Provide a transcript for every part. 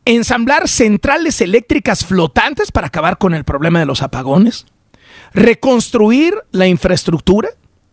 ensamblar centrales eléctricas flotantes para acabar con el problema de los apagones, reconstruir la infraestructura,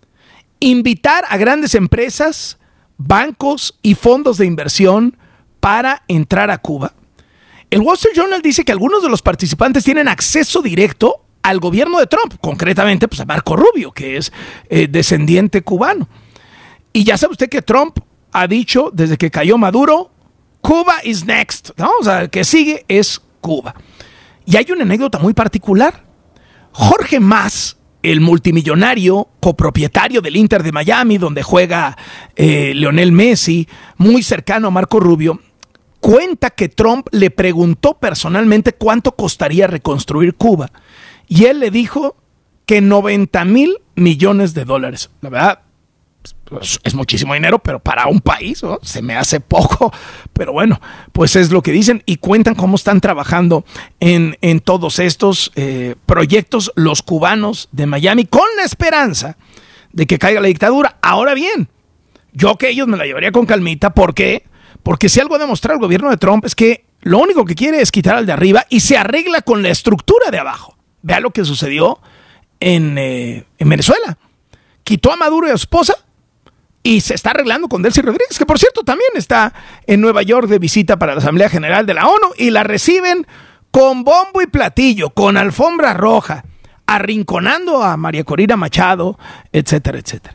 invitar a grandes empresas, bancos y fondos de inversión para entrar a Cuba. El Wall Street Journal dice que algunos de los participantes tienen acceso directo al gobierno de Trump, concretamente pues, a Marco Rubio, que es descendiente cubano. Y ya sabe usted que Trump ha dicho desde que cayó Maduro, Cuba is next, ¿no? O sea, el que sigue es Cuba. Y hay una anécdota muy particular. Jorge Mas, el multimillonario copropietario del Inter de Miami, donde juega Lionel Messi, muy cercano a Marco Rubio, cuenta que Trump le preguntó personalmente cuánto costaría reconstruir Cuba. Y él le dijo que $90,000 millones. La verdad, pues, es muchísimo dinero, pero para un país, ¿no? Se me hace poco. Pero bueno, pues es lo que dicen y cuentan cómo están trabajando en todos estos proyectos los cubanos de Miami con la esperanza de que caiga la dictadura. Ahora bien, yo que ellos me la llevaría con calmita. ¿Por qué? Porque si algo ha demostrado el gobierno de Trump es que lo único que quiere es quitar al de arriba y se arregla con la estructura de abajo. Vea lo que sucedió en Venezuela. Quitó a Maduro y a su esposa y se está arreglando con Delcy Rodríguez, que por cierto también está en Nueva York de visita para la Asamblea General de la ONU y la reciben con bombo y platillo, con alfombra roja, arrinconando a María Corina Machado, etcétera, etcétera.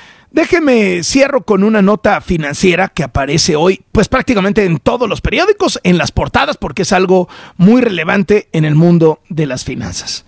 Déjeme cierro con una nota financiera que aparece hoy, pues prácticamente en todos los periódicos, en las portadas, porque es algo muy relevante en el mundo de las finanzas.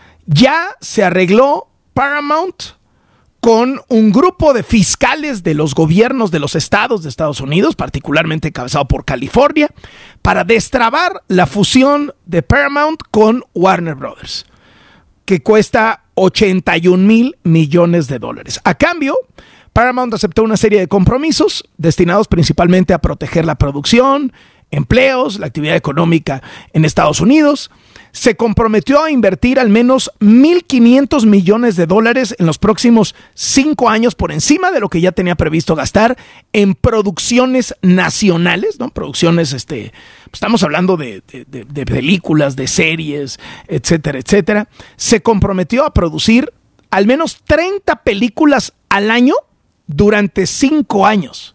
Ya se arregló Paramount con un grupo de fiscales de los gobiernos de los estados de Estados Unidos, particularmente encabezado por California, para destrabar la fusión de Paramount con Warner Brothers, que cuesta $81,000 millones. A cambio, Paramount aceptó una serie de compromisos destinados principalmente a proteger la producción, empleos, la actividad económica en Estados Unidos. Se comprometió a invertir al menos $1,500 millones en los próximos 5 años, por encima de lo que ya tenía previsto gastar en producciones nacionales, ¿no? Producciones, estamos hablando de películas, de series, etcétera, etcétera. Se comprometió a producir al menos 30 películas al año durante 5 años.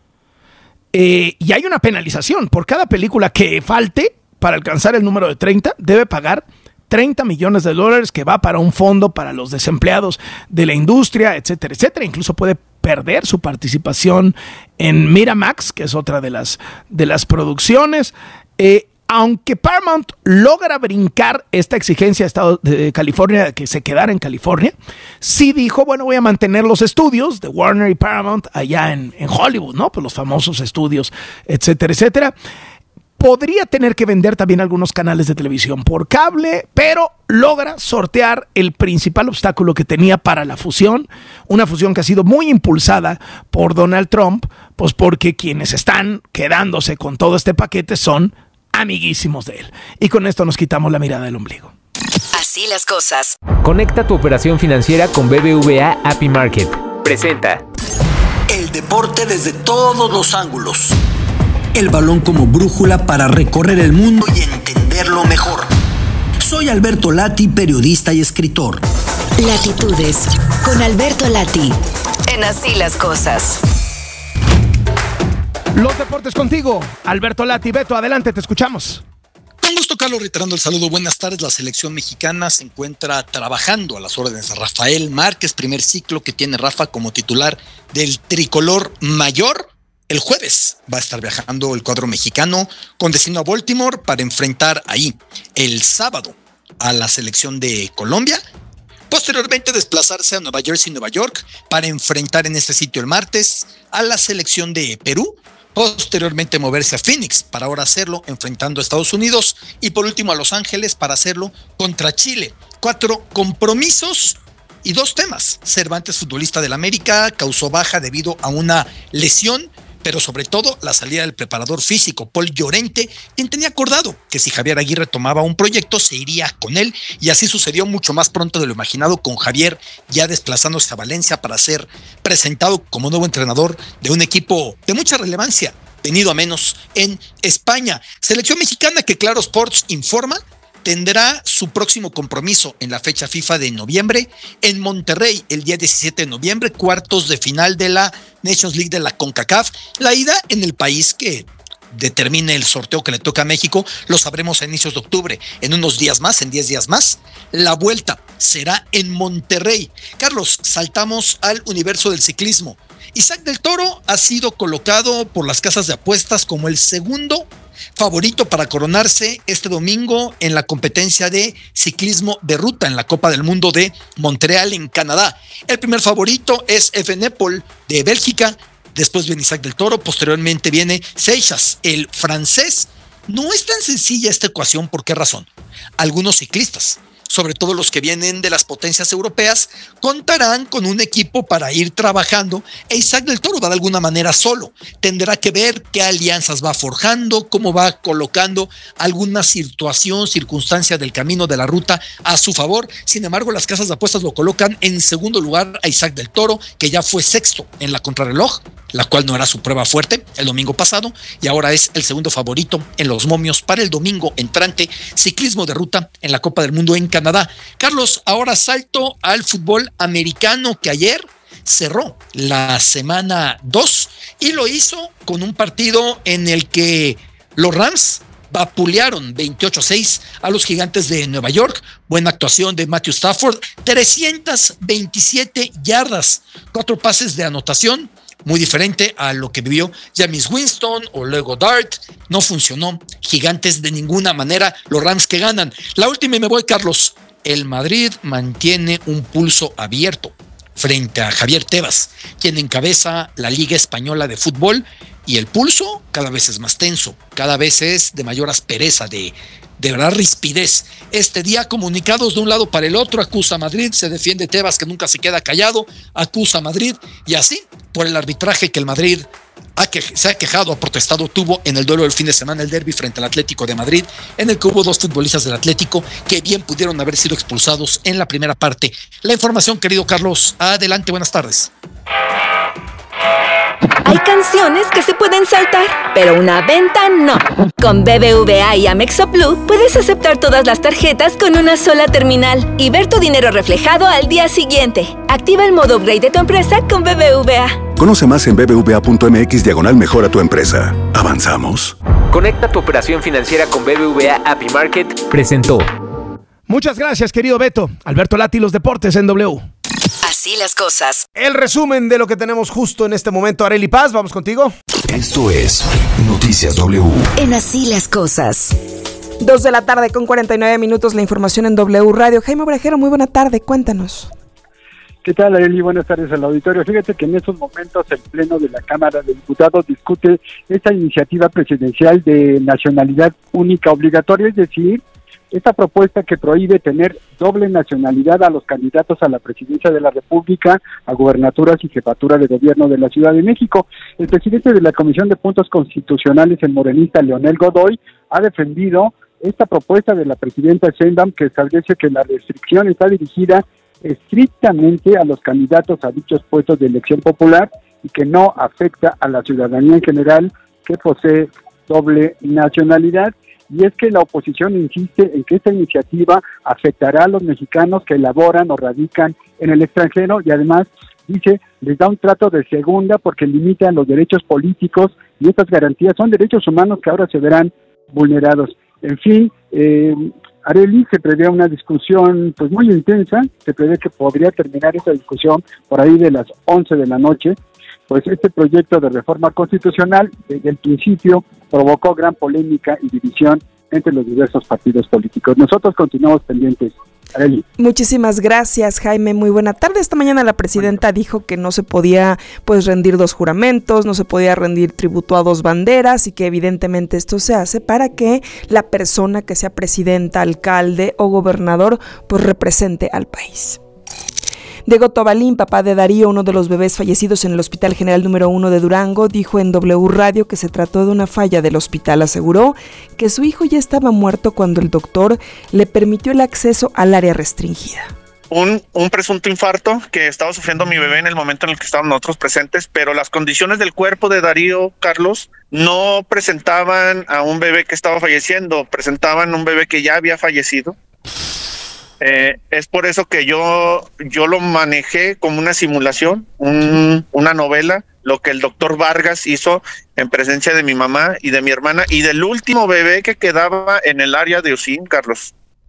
Y hay una penalización. Por cada película que falte para alcanzar el número de 30, debe pagar $30 millones que va para un fondo para los desempleados de la industria, etcétera, etcétera. Incluso puede perder su participación en Miramax, que es otra de las producciones. Aunque Paramount logra brincar esta exigencia de Estado de California de que se quedara en California, sí dijo, bueno, voy a mantener los estudios de Warner y Paramount allá en Hollywood, ¿no? Pues los famosos estudios, etcétera, etcétera. Podría tener que vender también algunos canales de televisión por cable, pero logra sortear el principal obstáculo que tenía para la fusión, una fusión que ha sido muy impulsada por Donald Trump, pues porque quienes están quedándose con todo este paquete son amiguísimos de él. Y con esto nos quitamos la mirada del ombligo. Así las cosas. Conecta tu operación financiera con BBVA API Market. Presenta el deporte desde todos los ángulos. El balón como brújula para recorrer el mundo y entenderlo mejor. Soy Alberto Lati, periodista y escritor. Latitudes con Alberto Lati. En Así las cosas. Los deportes contigo, Alberto Lati. Beto, adelante, te escuchamos. Con gusto, Carlos, reiterando el saludo. Buenas tardes. La selección mexicana se encuentra trabajando a las órdenes de Rafael Márquez, primer ciclo que tiene Rafa como titular del tricolor mayor. El jueves va a estar viajando el cuadro mexicano con destino a Baltimore para enfrentar ahí el sábado a la selección de Colombia. Posteriormente desplazarse a Nueva Jersey, Nueva York, para enfrentar en este sitio el martes a la selección de Perú. Posteriormente moverse a Phoenix para ahora hacerlo enfrentando a Estados Unidos. Y por último a Los Ángeles para hacerlo contra Chile. 4 compromisos y 2 temas. Cervantes, futbolista del América, causó baja debido a una lesión, pero sobre todo la salida del preparador físico Paul Llorente, quien tenía acordado que si Javier Aguirre tomaba un proyecto se iría con él, y así sucedió mucho más pronto de lo imaginado, con Javier ya desplazándose a Valencia para ser presentado como nuevo entrenador de un equipo de mucha relevancia venido a menos en España. Selección mexicana que Claro Sports informa tendrá su próximo compromiso en la fecha FIFA de noviembre en Monterrey, el día 17 de noviembre, cuartos de final de la Nations League de la CONCACAF. La ida en el país que determine el sorteo que le toca a México lo sabremos a inicios de octubre, en unos días más, en 10 días más. La vuelta será en Monterrey. Carlos, saltamos al universo del ciclismo. Isaac del Toro ha sido colocado por las casas de apuestas como el segundo favorito para coronarse este domingo en la competencia de ciclismo de ruta en la Copa del Mundo de Montreal en Canadá. El primer favorito es Evenepoel de Bélgica, después viene Isaac del Toro, posteriormente viene Seixas, el francés. No es tan sencilla esta ecuación, ¿por qué razón? Algunos ciclistas, sobre todo los que vienen de las potencias europeas, contarán con un equipo para ir trabajando, e Isaac del Toro va de alguna manera solo. Tendrá que ver qué alianzas va forjando, cómo va colocando alguna circunstancia del camino de la ruta a su favor. Sin embargo, las casas de apuestas lo colocan en segundo lugar a Isaac del Toro, que ya fue sexto en la contrarreloj, la cual no era su prueba fuerte el domingo pasado, y ahora es el segundo favorito en los momios para el domingo entrante, ciclismo de ruta en la Copa del Mundo en Canadá. Carlos, ahora salto al fútbol americano, que ayer cerró la semana 2 y lo hizo con un partido en el que los Rams vapulearon 28-6 a los Gigantes de Nueva York. Buena actuación de Matthew Stafford, 327 yardas, 4 pases de anotación. Muy diferente a lo que vivió Jameis Winston o luego Dart. No funcionó. Gigantes de ninguna manera. Los Rams que ganan. La última y me voy, Carlos. El Madrid mantiene un pulso abierto frente a Javier Tebas, quien encabeza la Liga Española de Fútbol, y el pulso cada vez es más tenso, cada vez es de mayor aspereza, de verdad rispidez. Este día comunicados de un lado para el otro, acusa a Madrid, se defiende Tebas, que nunca se queda callado, acusa a Madrid, y así por el arbitraje que el Madrid se ha quejado, ha protestado, tuvo en el duelo del fin de semana, el derbi frente al Atlético de Madrid, en el que hubo 2 futbolistas del Atlético que bien pudieron haber sido expulsados en la primera parte. La información, querido Carlos, adelante, buenas tardes. Hay canciones que se pueden saltar, pero una venta no. Con BBVA y Amexo Blue puedes aceptar todas las tarjetas con una sola terminal y ver tu dinero reflejado al día siguiente. Activa el modo upgrade de tu empresa con BBVA. Conoce más en bbva.mx/mejora tu empresa. ¿Avanzamos? Conecta tu operación financiera con BBVA API Market. Presentó. Muchas gracias, querido Beto. Alberto Lati, los deportes en W. Así las cosas. El resumen de lo que tenemos justo en este momento. Arely Paz, vamos contigo. Esto es Noticias W. En Así las cosas. 2:49 p.m, la información en W Radio. Jaime Obrejero, muy buena tarde, cuéntanos. ¿Qué tal, Arely? Buenas tardes al auditorio. Fíjate que en estos momentos el Pleno de la Cámara de Diputados discute esta iniciativa presidencial de nacionalidad única obligatoria, es decir, esta propuesta que prohíbe tener doble nacionalidad a los candidatos a la presidencia de la República, a gubernaturas y jefatura de gobierno de la Ciudad de México. El presidente de la Comisión de Puntos Constitucionales, el morenista Leonel Godoy, ha defendido esta propuesta de la presidenta Sheinbaum, que establece que la restricción está dirigida estrictamente a los candidatos a dichos puestos de elección popular y que no afecta a la ciudadanía en general que posee doble nacionalidad. Y es que la oposición insiste en que esta iniciativa afectará a los mexicanos que elaboran o radican en el extranjero y además, dice, les da un trato de segunda porque limitan los derechos políticos y estas garantías son derechos humanos que ahora se verán vulnerados. En fin, Arely, se prevé una discusión pues muy intensa, se prevé que podría terminar esa discusión por ahí de las 11 de la noche. Pues este proyecto de reforma constitucional desde el principio provocó gran polémica y división entre los diversos partidos políticos. Nosotros continuamos pendientes. Arely. Muchísimas gracias, Jaime, muy buena tarde. Esta mañana la presidenta dijo que no se podía rendir 2 juramentos, no se podía rendir tributo a 2 banderas y que evidentemente esto se hace para que la persona que sea presidenta, alcalde o gobernador pues represente al país. Diego Tobalín, papá de Darío, uno de los bebés fallecidos en el Hospital General número 1 de Durango, dijo en W Radio que se trató de una falla del hospital. Aseguró que su hijo ya estaba muerto cuando el doctor le permitió el acceso al área restringida. un presunto infarto que estaba sufriendo mi bebé en el momento en el que estábamos nosotros presentes, pero las condiciones del cuerpo de Darío, Carlos, no presentaban a un bebé que estaba falleciendo, presentaban un bebé que ya había fallecido. Es por eso que yo lo manejé como una simulación, una novela, lo que el doctor Vargas hizo en presencia de mi mamá y de mi hermana y del último bebé que quedaba en el área de UCIN, Carlos.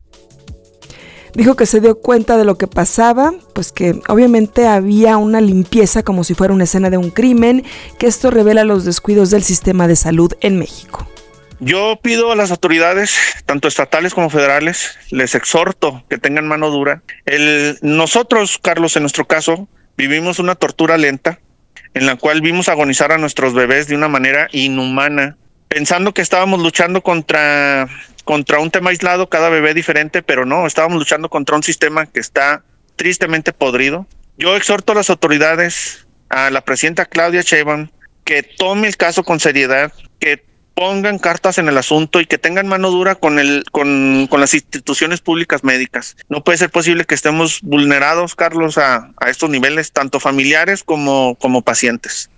Dijo que se dio cuenta de lo que pasaba, pues que obviamente había una limpieza como si fuera una escena de un crimen, que esto revela los descuidos del sistema de salud en México. Yo pido a las autoridades, tanto estatales como federales, les exhorto que tengan mano dura. Nosotros, Carlos, en nuestro caso, vivimos una tortura lenta, en la cual vimos agonizar a nuestros bebés de una manera inhumana, pensando que estábamos luchando contra un tema aislado, cada bebé diferente, pero no, estábamos luchando contra un sistema que está tristemente podrido. Yo exhorto a las autoridades, a la presidenta Claudia Sheinbaum, que tome el caso con seriedad, que pongan cartas en el asunto y que tengan mano dura con las instituciones públicas médicas. No puede ser posible que estemos vulnerados, Carlos, a estos niveles, tanto familiares como pacientes.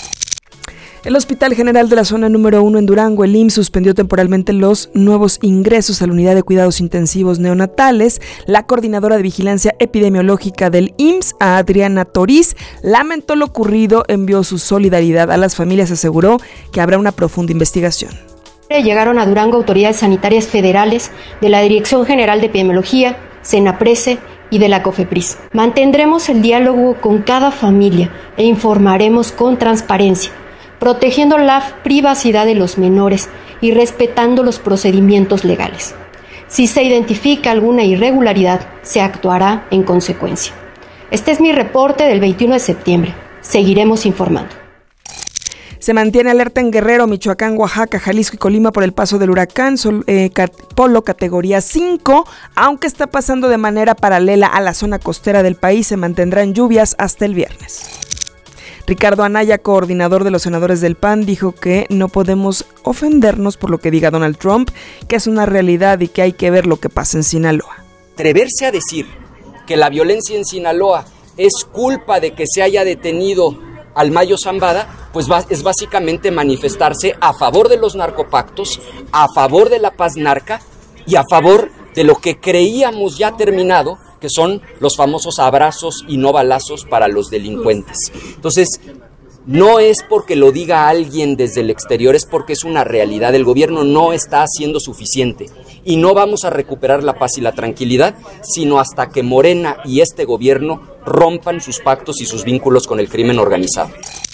El Hospital General de la Zona Número 1 en Durango, el IMSS, suspendió temporalmente los nuevos ingresos a la Unidad de Cuidados Intensivos Neonatales. La coordinadora de Vigilancia Epidemiológica del IMSS, Adriana Toriz, lamentó lo ocurrido, envió su solidaridad a las familias, aseguró que habrá una profunda investigación. Llegaron a Durango autoridades sanitarias federales de la Dirección General de Epidemiología, Senaprese y de la COFEPRIS. Mantendremos el diálogo con cada familia e informaremos con transparencia, protegiendo la privacidad de los menores y respetando los procedimientos legales. Si se identifica alguna irregularidad, se actuará en consecuencia. Este es mi reporte del 21 de septiembre. Seguiremos informando. Se mantiene alerta en Guerrero, Michoacán, Oaxaca, Jalisco y Colima por el paso del huracán Polo categoría 5, aunque está pasando de manera paralela a la zona costera del país. Se mantendrán lluvias hasta el viernes. Ricardo Anaya, coordinador de los senadores del PAN, dijo que no podemos ofendernos por lo que diga Donald Trump, que es una realidad y que hay que ver lo que pasa en Sinaloa. Atreverse a decir que la violencia en Sinaloa es culpa de que se haya detenido al Mayo Zambada, pues es básicamente manifestarse a favor de los narcopactos, a favor de la paz narca y a favor de lo que creíamos ya terminado, que son los famosos abrazos y no balazos para los delincuentes. Entonces, no es porque lo diga alguien desde el exterior, es porque es una realidad. El gobierno no está haciendo suficiente y no vamos a recuperar la paz y la tranquilidad, sino hasta que Morena y este gobierno rompan sus pactos y sus vínculos con el crimen organizado.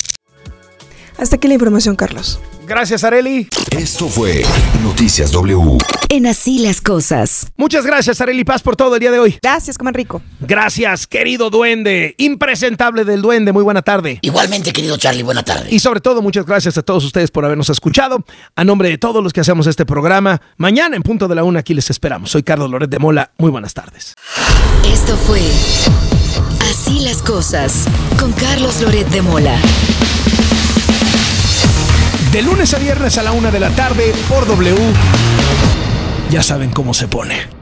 Hasta aquí la información, Carlos. Gracias, Arely. Esto fue Noticias W. En Así las Cosas. Muchas gracias, Arely Paz, por todo el día de hoy. Gracias, coman rico. Gracias, querido duende, impresentable del duende, muy buena tarde. Igualmente, querido Charlie, buena tarde. Y sobre todo, muchas gracias a todos ustedes por habernos escuchado. A nombre de todos los que hacemos este programa, mañana en punto de la 1 aquí les esperamos. Soy Carlos Loret de Mola, muy buenas tardes. Esto fue Así las Cosas, con Carlos Loret de Mola. De lunes a viernes a la 1 de la tarde por W. Ya saben cómo se pone.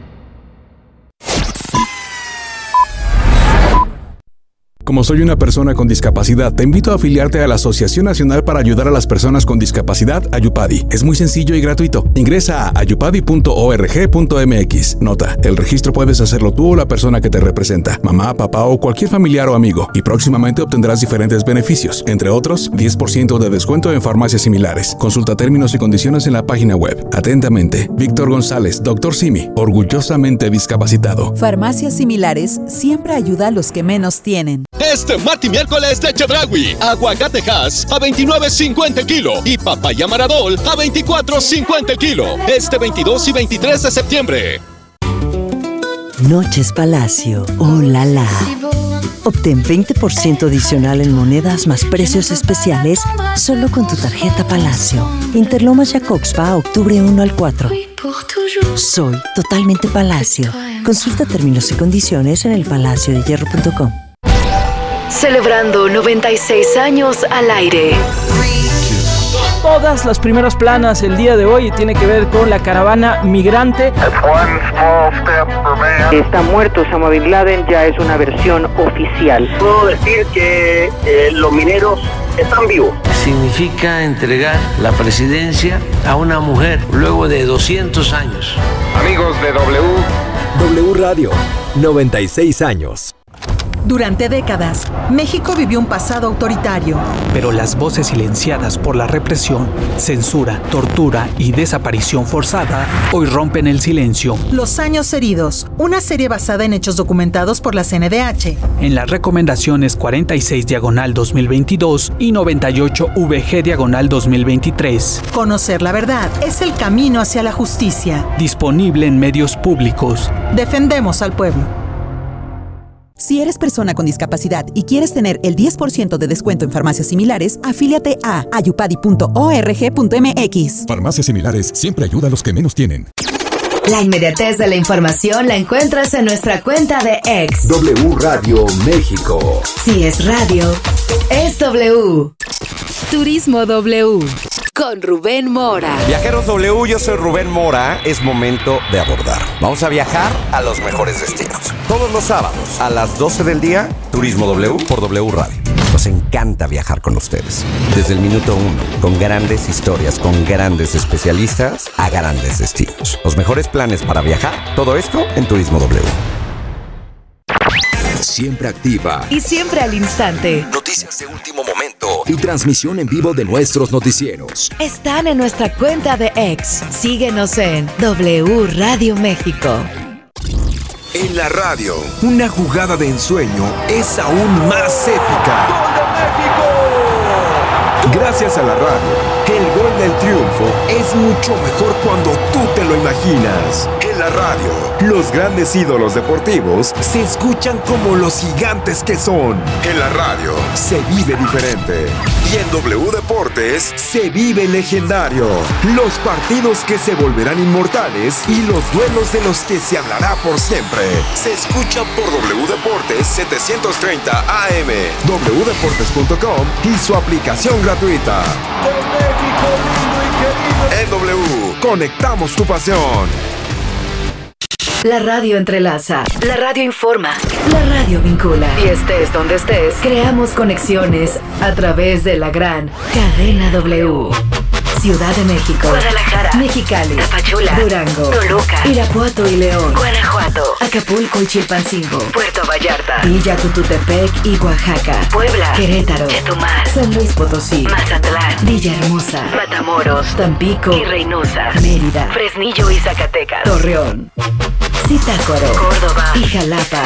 Como soy una persona con discapacidad, te invito a afiliarte a la Asociación Nacional para Ayudar a las Personas con Discapacidad, Ayupadi. Es muy sencillo y gratuito. Ingresa a ayupadi.org.mx. Nota, el registro puedes hacerlo tú o la persona que te representa, mamá, papá o cualquier familiar o amigo, y próximamente obtendrás diferentes beneficios, entre otros, 10% de descuento en farmacias similares. Consulta términos y condiciones en la página web. Atentamente, Víctor González, Dr. Simi, orgullosamente discapacitado. Farmacias similares siempre ayuda a los que menos tienen. Este martes y miércoles de Chedraui, aguacate Hass a $29.50 el kilo y papaya Maradol a $24.50 el kilo. Este 22 y 23 de septiembre. Noches Palacio, oh la la. Obtén 20% adicional en monedas más precios especiales solo con tu tarjeta Palacio. Interlomas Jacobspa, octubre 1 al 4. Soy totalmente Palacio. Consulta términos y condiciones en elpalaciodehierro.com. Celebrando 96 años al aire. 3, 2, todas las primeras planas el día de hoy y tiene que ver con la caravana migrante. Está muerto Osama Bin Laden, ya es una versión oficial. Puedo decir que los mineros están vivos. Significa entregar la presidencia a una mujer luego de 200 años. Amigos de W Radio, 96 años. Durante décadas, México vivió un pasado autoritario. Pero las voces silenciadas por la represión, censura, tortura y desaparición forzada hoy rompen el silencio. Los años heridos, una serie basada en hechos documentados por la CNDH. En las recomendaciones 46/2022 y 98/VG/2023. Conocer la verdad es el camino hacia la justicia. Disponible en medios públicos. Defendemos al pueblo. Si eres persona con discapacidad y quieres tener el 10% de descuento en farmacias similares, afíliate a ayupadi.org.mx. Farmacias similares siempre ayuda a los que menos tienen. La inmediatez de la información la encuentras en nuestra cuenta de X. W Radio México. Si es radio, es W. Turismo W. Con Rubén Mora. Viajeros W, yo soy Rubén Mora. Es momento de abordar. Vamos a viajar a los mejores destinos. Todos los sábados a las 12 del día, Turismo W por W Radio. Nos encanta viajar con ustedes. Desde el minuto 1, con grandes historias, con grandes especialistas a grandes destinos. Los mejores planes para viajar, todo esto en Turismo W. Siempre activa y siempre al instante. Noticias de último momento y transmisión en vivo de nuestros noticieros. Están en nuestra cuenta de X. Síguenos en W Radio México. En la radio, una jugada de ensueño es aún más épica. ¡Gol de México! Gracias a la radio, el gol del triunfo es mucho mejor cuando tú te lo imaginas. En la radio, los grandes ídolos deportivos se escuchan como los gigantes que son. En la radio, se vive diferente. Y en W Deportes, se vive legendario. Los partidos que se volverán inmortales y los duelos de los que se hablará por siempre. Se escucha por W Deportes 730 AM, wdeportes.com y su aplicación gratuita. En W, conectamos tu pasión. La radio entrelaza, la radio informa, la radio vincula. Y estés donde estés, creamos conexiones a través de la gran cadena W. Ciudad de México, Guadalajara, Mexicali, Tapachula, Durango, Toluca, Irapuato y León, Guanajuato, Acapulco y Chilpancingo, Puerto Vallarta, Villa Tututepec y Oaxaca, Puebla, Querétaro, Chetumal, San Luis Potosí, Mazatlán, Villahermosa, Matamoros, Tampico y Reynosa, Mérida, Fresnillo y Zacatecas, Torreón, Zitácuaro, Córdoba y Jalapa.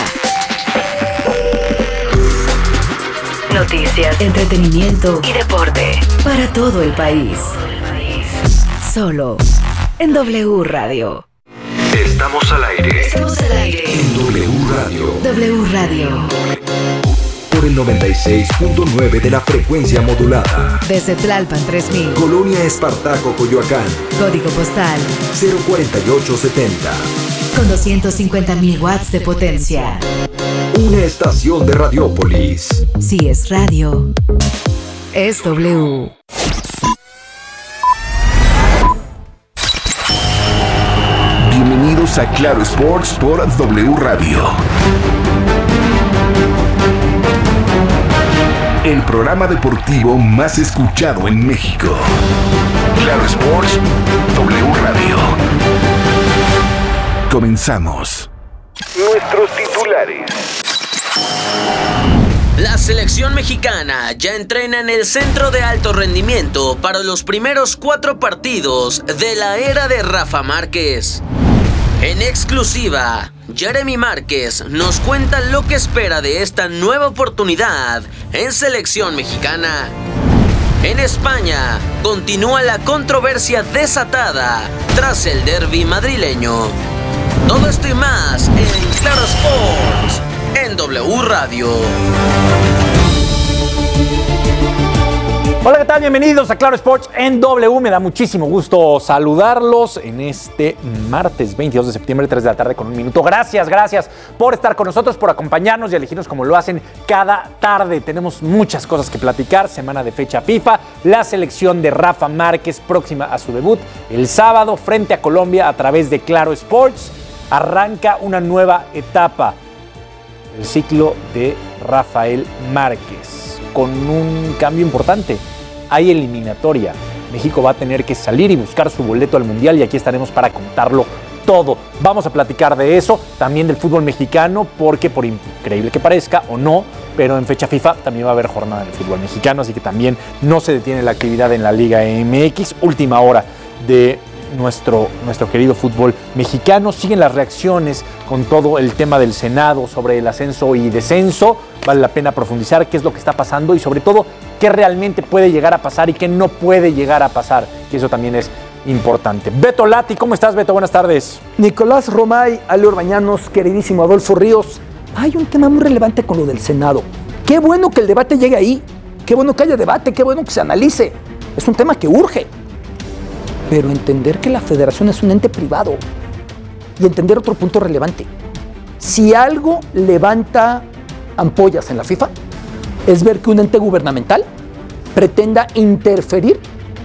Noticias, entretenimiento y deporte para todo el país. Solo en W Radio. Estamos al aire. Estamos al aire. En W Radio. W Radio. Por el 96.9 de la frecuencia modulada. Desde Tlalpan 3000. Colonia Espartaco, Coyoacán. Código postal 04870. Con 250,000 watts de potencia. Una estación de Radiópolis. Si es radio, es W. Bienvenidos a Claro Sports por W Radio. El programa deportivo más escuchado en México. Claro Sports, W Radio. Comenzamos. Nuestros titulares. La selección mexicana ya entrena en el centro de alto rendimiento para los primeros 4 partidos de la era de Rafa Márquez. En exclusiva, Jeremy Márquez nos cuenta lo que espera de esta nueva oportunidad en selección mexicana. En España, continúa la controversia desatada tras el derbi madrileño. Todo esto y más en Claro Sports, en W Radio. Hola, ¿qué tal? Bienvenidos a Claro Sports en W. Me da muchísimo gusto saludarlos en este martes 22 de septiembre, 3 de la tarde con 1 minuto. Gracias por estar con nosotros, por acompañarnos y elegirnos como lo hacen cada tarde. Tenemos muchas cosas que platicar. Semana de fecha FIFA, la selección de Rafa Márquez próxima a su debut el sábado frente a Colombia a través de Claro Sports. Arranca una nueva etapa, el ciclo de Rafael Márquez, con un cambio importante. Hay eliminatoria. México va a tener que salir y buscar su boleto al Mundial y aquí estaremos para contarlo todo. Vamos a platicar de eso, también del fútbol mexicano, porque por increíble que parezca o no, pero en fecha FIFA también va a haber jornada del fútbol mexicano, así que también no se detiene la actividad en la Liga MX. Última hora de nuestro querido fútbol mexicano. Siguen las reacciones con todo el tema del Senado sobre el ascenso y descenso. Vale la pena profundizar qué es lo que está pasando y sobre todo qué realmente puede llegar a pasar y qué no puede llegar a pasar, que eso también es importante. Beto Lati, ¿cómo estás, Beto? Buenas tardes. Nicolás Romay, Ale Orbañanos, queridísimo Adolfo Ríos. Hay un tema muy relevante con lo del Senado. Qué bueno que el debate llegue ahí, qué bueno que haya debate, qué bueno que se analice. Es un tema que urge. Pero entender que la federación es un ente privado y entender otro punto relevante. Si algo levanta ampollas en la FIFA, es ver que un ente gubernamental pretenda intervenir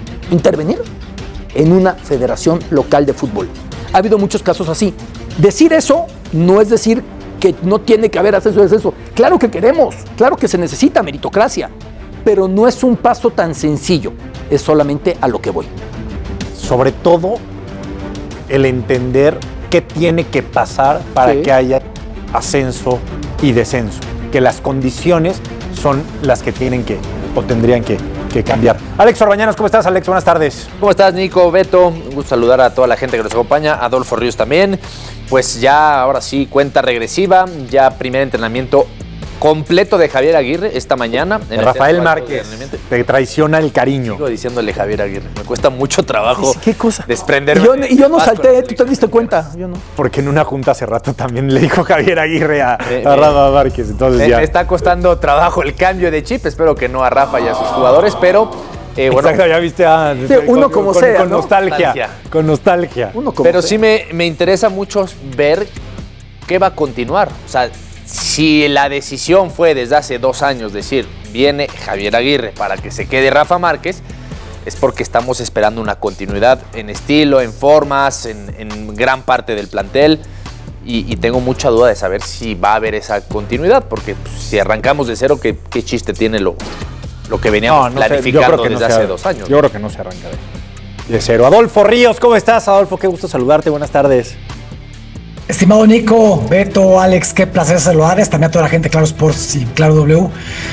en una federación local de fútbol. Ha habido muchos casos así. Decir eso no es decir que no tiene que haber ascenso y descenso. Claro que queremos, claro que se necesita meritocracia, pero no es un paso tan sencillo, es solamente a lo que voy. Sobre todo, el entender qué tiene que pasar para que haya ascenso y descenso. Que las condiciones son las que tienen que o tendrían que cambiar. Alex Orbañanos, ¿cómo estás, Alex? Buenas tardes. ¿Cómo estás, Nico, Beto? Un gusto saludar a toda la gente que nos acompaña, Adolfo Ríos también. Pues ya, ahora sí, cuenta regresiva, ya primer entrenamiento completo de Javier Aguirre esta mañana. En Rafael Márquez, te traiciona el cariño. Sigo diciéndole Javier Aguirre, me cuesta mucho trabajo. ¿Qué cosa? Desprenderme. Y yo no salté, ¿tú te diste cuenta? Yo no. Porque en una junta hace rato también le dijo Javier Aguirre a Rafa Márquez, entonces ya. Me está costando trabajo el cambio de chip, espero que no a Rafa y a sus jugadores, pero... bueno, exacto, ya viste uno como sea, con nostalgia. Con nostalgia. Pero sí me interesa mucho ver qué va a continuar. O sea, si la decisión fue desde hace 2 años decir, viene Javier Aguirre para que se quede Rafa Márquez, es porque estamos esperando una continuidad en estilo, en formas, en gran parte del plantel. Y tengo mucha duda de saber si va a haber esa continuidad, porque pues, si arrancamos de cero, ¿qué chiste tiene lo que veníamos planificando desde hace 2 años? Yo creo que no se arranca de cero. Adolfo Ríos, ¿cómo estás, Adolfo? Qué gusto saludarte, buenas tardes. Estimado Nico, Beto, Alex, qué placer saludarles, también a toda la gente de Claro Sports y Claro W.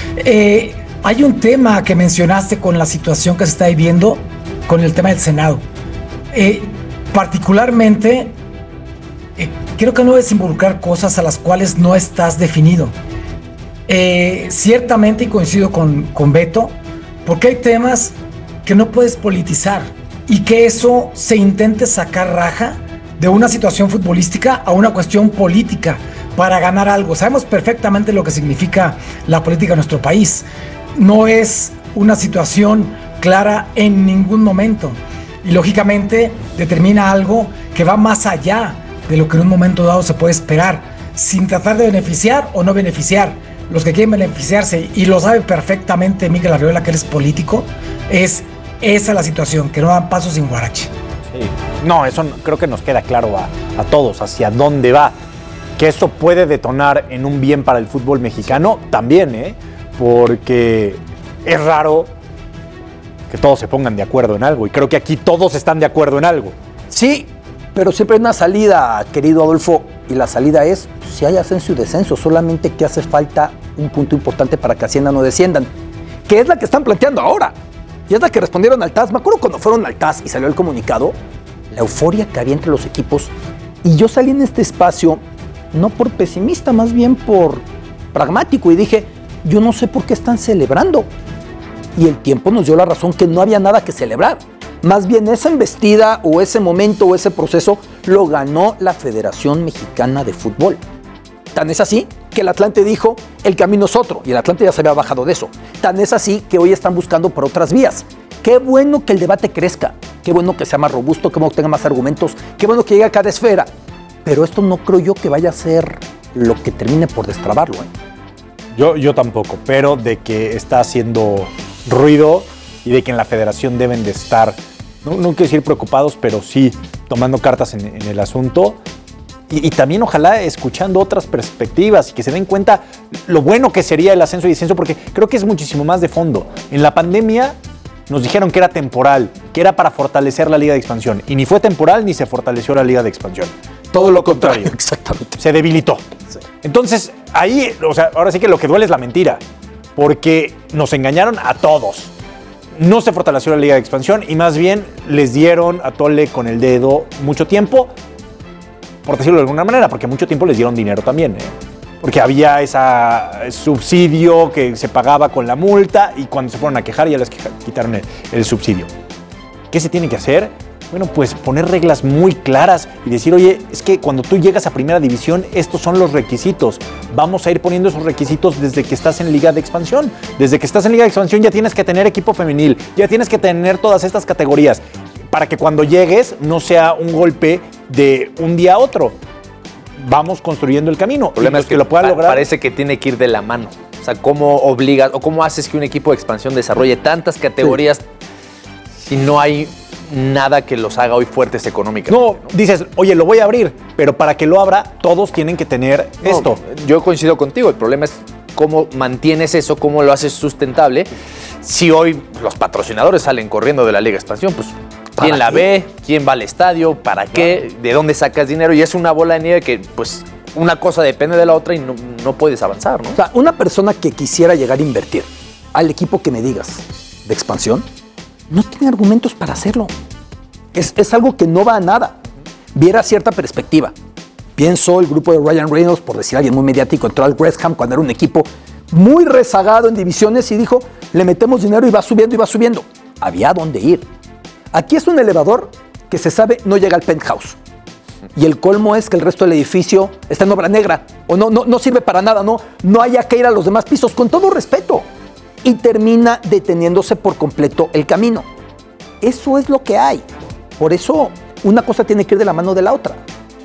Hay un tema que mencionaste con la situación que se está viviendo con el tema del Senado. Particularmente, creo que no debes involucrar cosas a las cuales no estás definido. Ciertamente, y coincido con Beto, porque hay temas que no puedes politizar y que eso se intente sacar raja de una situación futbolística a una cuestión política para ganar algo. Sabemos perfectamente lo que significa la política en nuestro país. No es una situación clara en ningún momento y lógicamente determina algo que va más allá de lo que en un momento dado se puede esperar, sin tratar de beneficiar o no beneficiar. Los que quieren beneficiarse, y lo sabe perfectamente Miguel Arriola, que eres político, es esa la situación, que no dan pasos sin guarache. Sí. No, eso creo que nos queda claro a todos, hacia dónde va. Que eso puede detonar en un bien para el fútbol mexicano también, porque es raro que todos se pongan de acuerdo en algo, y creo que aquí todos están de acuerdo en algo. Sí, pero siempre hay una salida, querido Adolfo, y la salida es, si hay ascenso y descenso, solamente que hace falta un punto importante para que asciendan o desciendan, que es la que están planteando ahora, y es la que respondieron al TAS. Me acuerdo cuando fueron al TAS y salió el comunicado, la euforia que había entre los equipos, y yo salí en este espacio, no por pesimista, más bien por pragmático, y dije, yo no sé por qué están celebrando, y el tiempo nos dio la razón que no había nada que celebrar. Más bien esa embestida o ese momento o ese proceso lo ganó la Federación Mexicana de Fútbol. Tan es así que el Atlante dijo, el camino es otro, y el Atlante ya se había bajado de eso. Tan es así que hoy están buscando por otras vías. Qué bueno que el debate crezca, qué bueno que sea más robusto, qué bueno que tenga más argumentos, qué bueno que llegue a cada esfera, pero esto no creo yo que vaya a ser lo que termine por destrabarlo. Yo tampoco, pero de que está haciendo ruido y de que en la federación deben de estar, no quiero decir preocupados, pero sí tomando cartas en el asunto. Y también ojalá escuchando otras perspectivas y que se den cuenta lo bueno que sería el ascenso y descenso, porque creo que es muchísimo más de fondo. En la pandemia nos dijeron que era temporal, que era para fortalecer la Liga de Expansión. Y ni fue temporal ni se fortaleció la Liga de Expansión. Todo lo contrario. Exactamente. Se debilitó. Sí. Entonces, ahí, o sea, ahora sí que lo que duele es la mentira, porque nos engañaron a todos. No se fortaleció la Liga de Expansión y más bien les dieron a tole con el dedo mucho tiempo, por decirlo de alguna manera, porque mucho tiempo les dieron dinero también, porque había ese subsidio que se pagaba con la multa y cuando se fueron a quejar ya les quitaron el subsidio. ¿Qué se tiene que hacer? Bueno, pues poner reglas muy claras y decir, oye, es que cuando tú llegas a Primera División, estos son los requisitos. Vamos a ir poniendo esos requisitos desde que estás en Liga de Expansión. Desde que estás en Liga de Expansión ya tienes que tener equipo femenil, ya tienes que tener todas estas categorías, para que cuando llegues no sea un golpe de un día a otro. Vamos construyendo el camino. El problema es que lo pueda lograr. Parece que tiene que ir de la mano. O sea, ¿cómo obligas o cómo haces que un equipo de expansión desarrolle tantas categorías si no hay nada que los haga hoy fuertes económicamente? No, dices, oye, lo voy a abrir, pero para que lo abra, todos tienen que tener esto. Yo coincido contigo. El problema es cómo mantienes eso, cómo lo haces sustentable. Si hoy los patrocinadores salen corriendo de la Liga de Expansión, pues ¿quién la ve? ¿Quién va al estadio? ¿Para qué? ¿De dónde sacas dinero? Y es una bola de nieve que, pues, una cosa depende de la otra y no puedes avanzar, ¿no? O sea, una persona que quisiera llegar a invertir al equipo que me digas de expansión, no tiene argumentos para hacerlo. Es algo que no va a nada. Viera cierta perspectiva. Pienso el grupo de Ryan Reynolds, por decir alguien muy mediático, entró al West Ham cuando era un equipo muy rezagado en divisiones y dijo, le metemos dinero y va subiendo y va subiendo. Había a dónde ir. Aquí es un elevador que se sabe no llega al penthouse. Y el colmo es que el resto del edificio está en obra negra. O no sirve para nada, no haya que ir a los demás pisos, con todo respeto. Y termina deteniéndose por completo el camino. Eso es lo que hay. Por eso una cosa tiene que ir de la mano de la otra.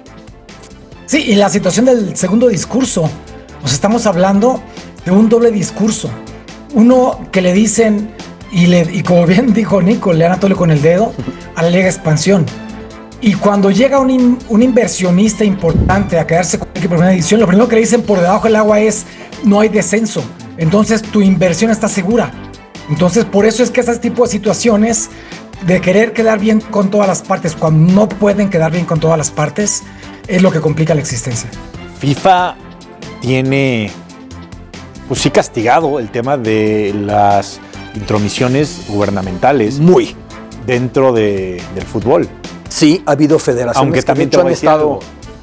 Sí, y la situación del segundo discurso. Nos estamos hablando de un doble discurso. Uno que le dicen, y como bien dijo Nico, le dan a tole con el dedo a la Liga de Expansión. Y cuando llega un inversionista importante a quedarse con el equipo de primera división, lo primero que le dicen por debajo del agua es, no hay descenso. Entonces tu inversión está segura. Entonces por eso es que ese tipo de situaciones de querer quedar bien con todas las partes, cuando no pueden quedar bien con todas las partes, es lo que complica la existencia. FIFA tiene, pues sí, castigado el tema de las intromisiones gubernamentales muy dentro del fútbol. Sí, ha habido federaciones aunque también que han estado.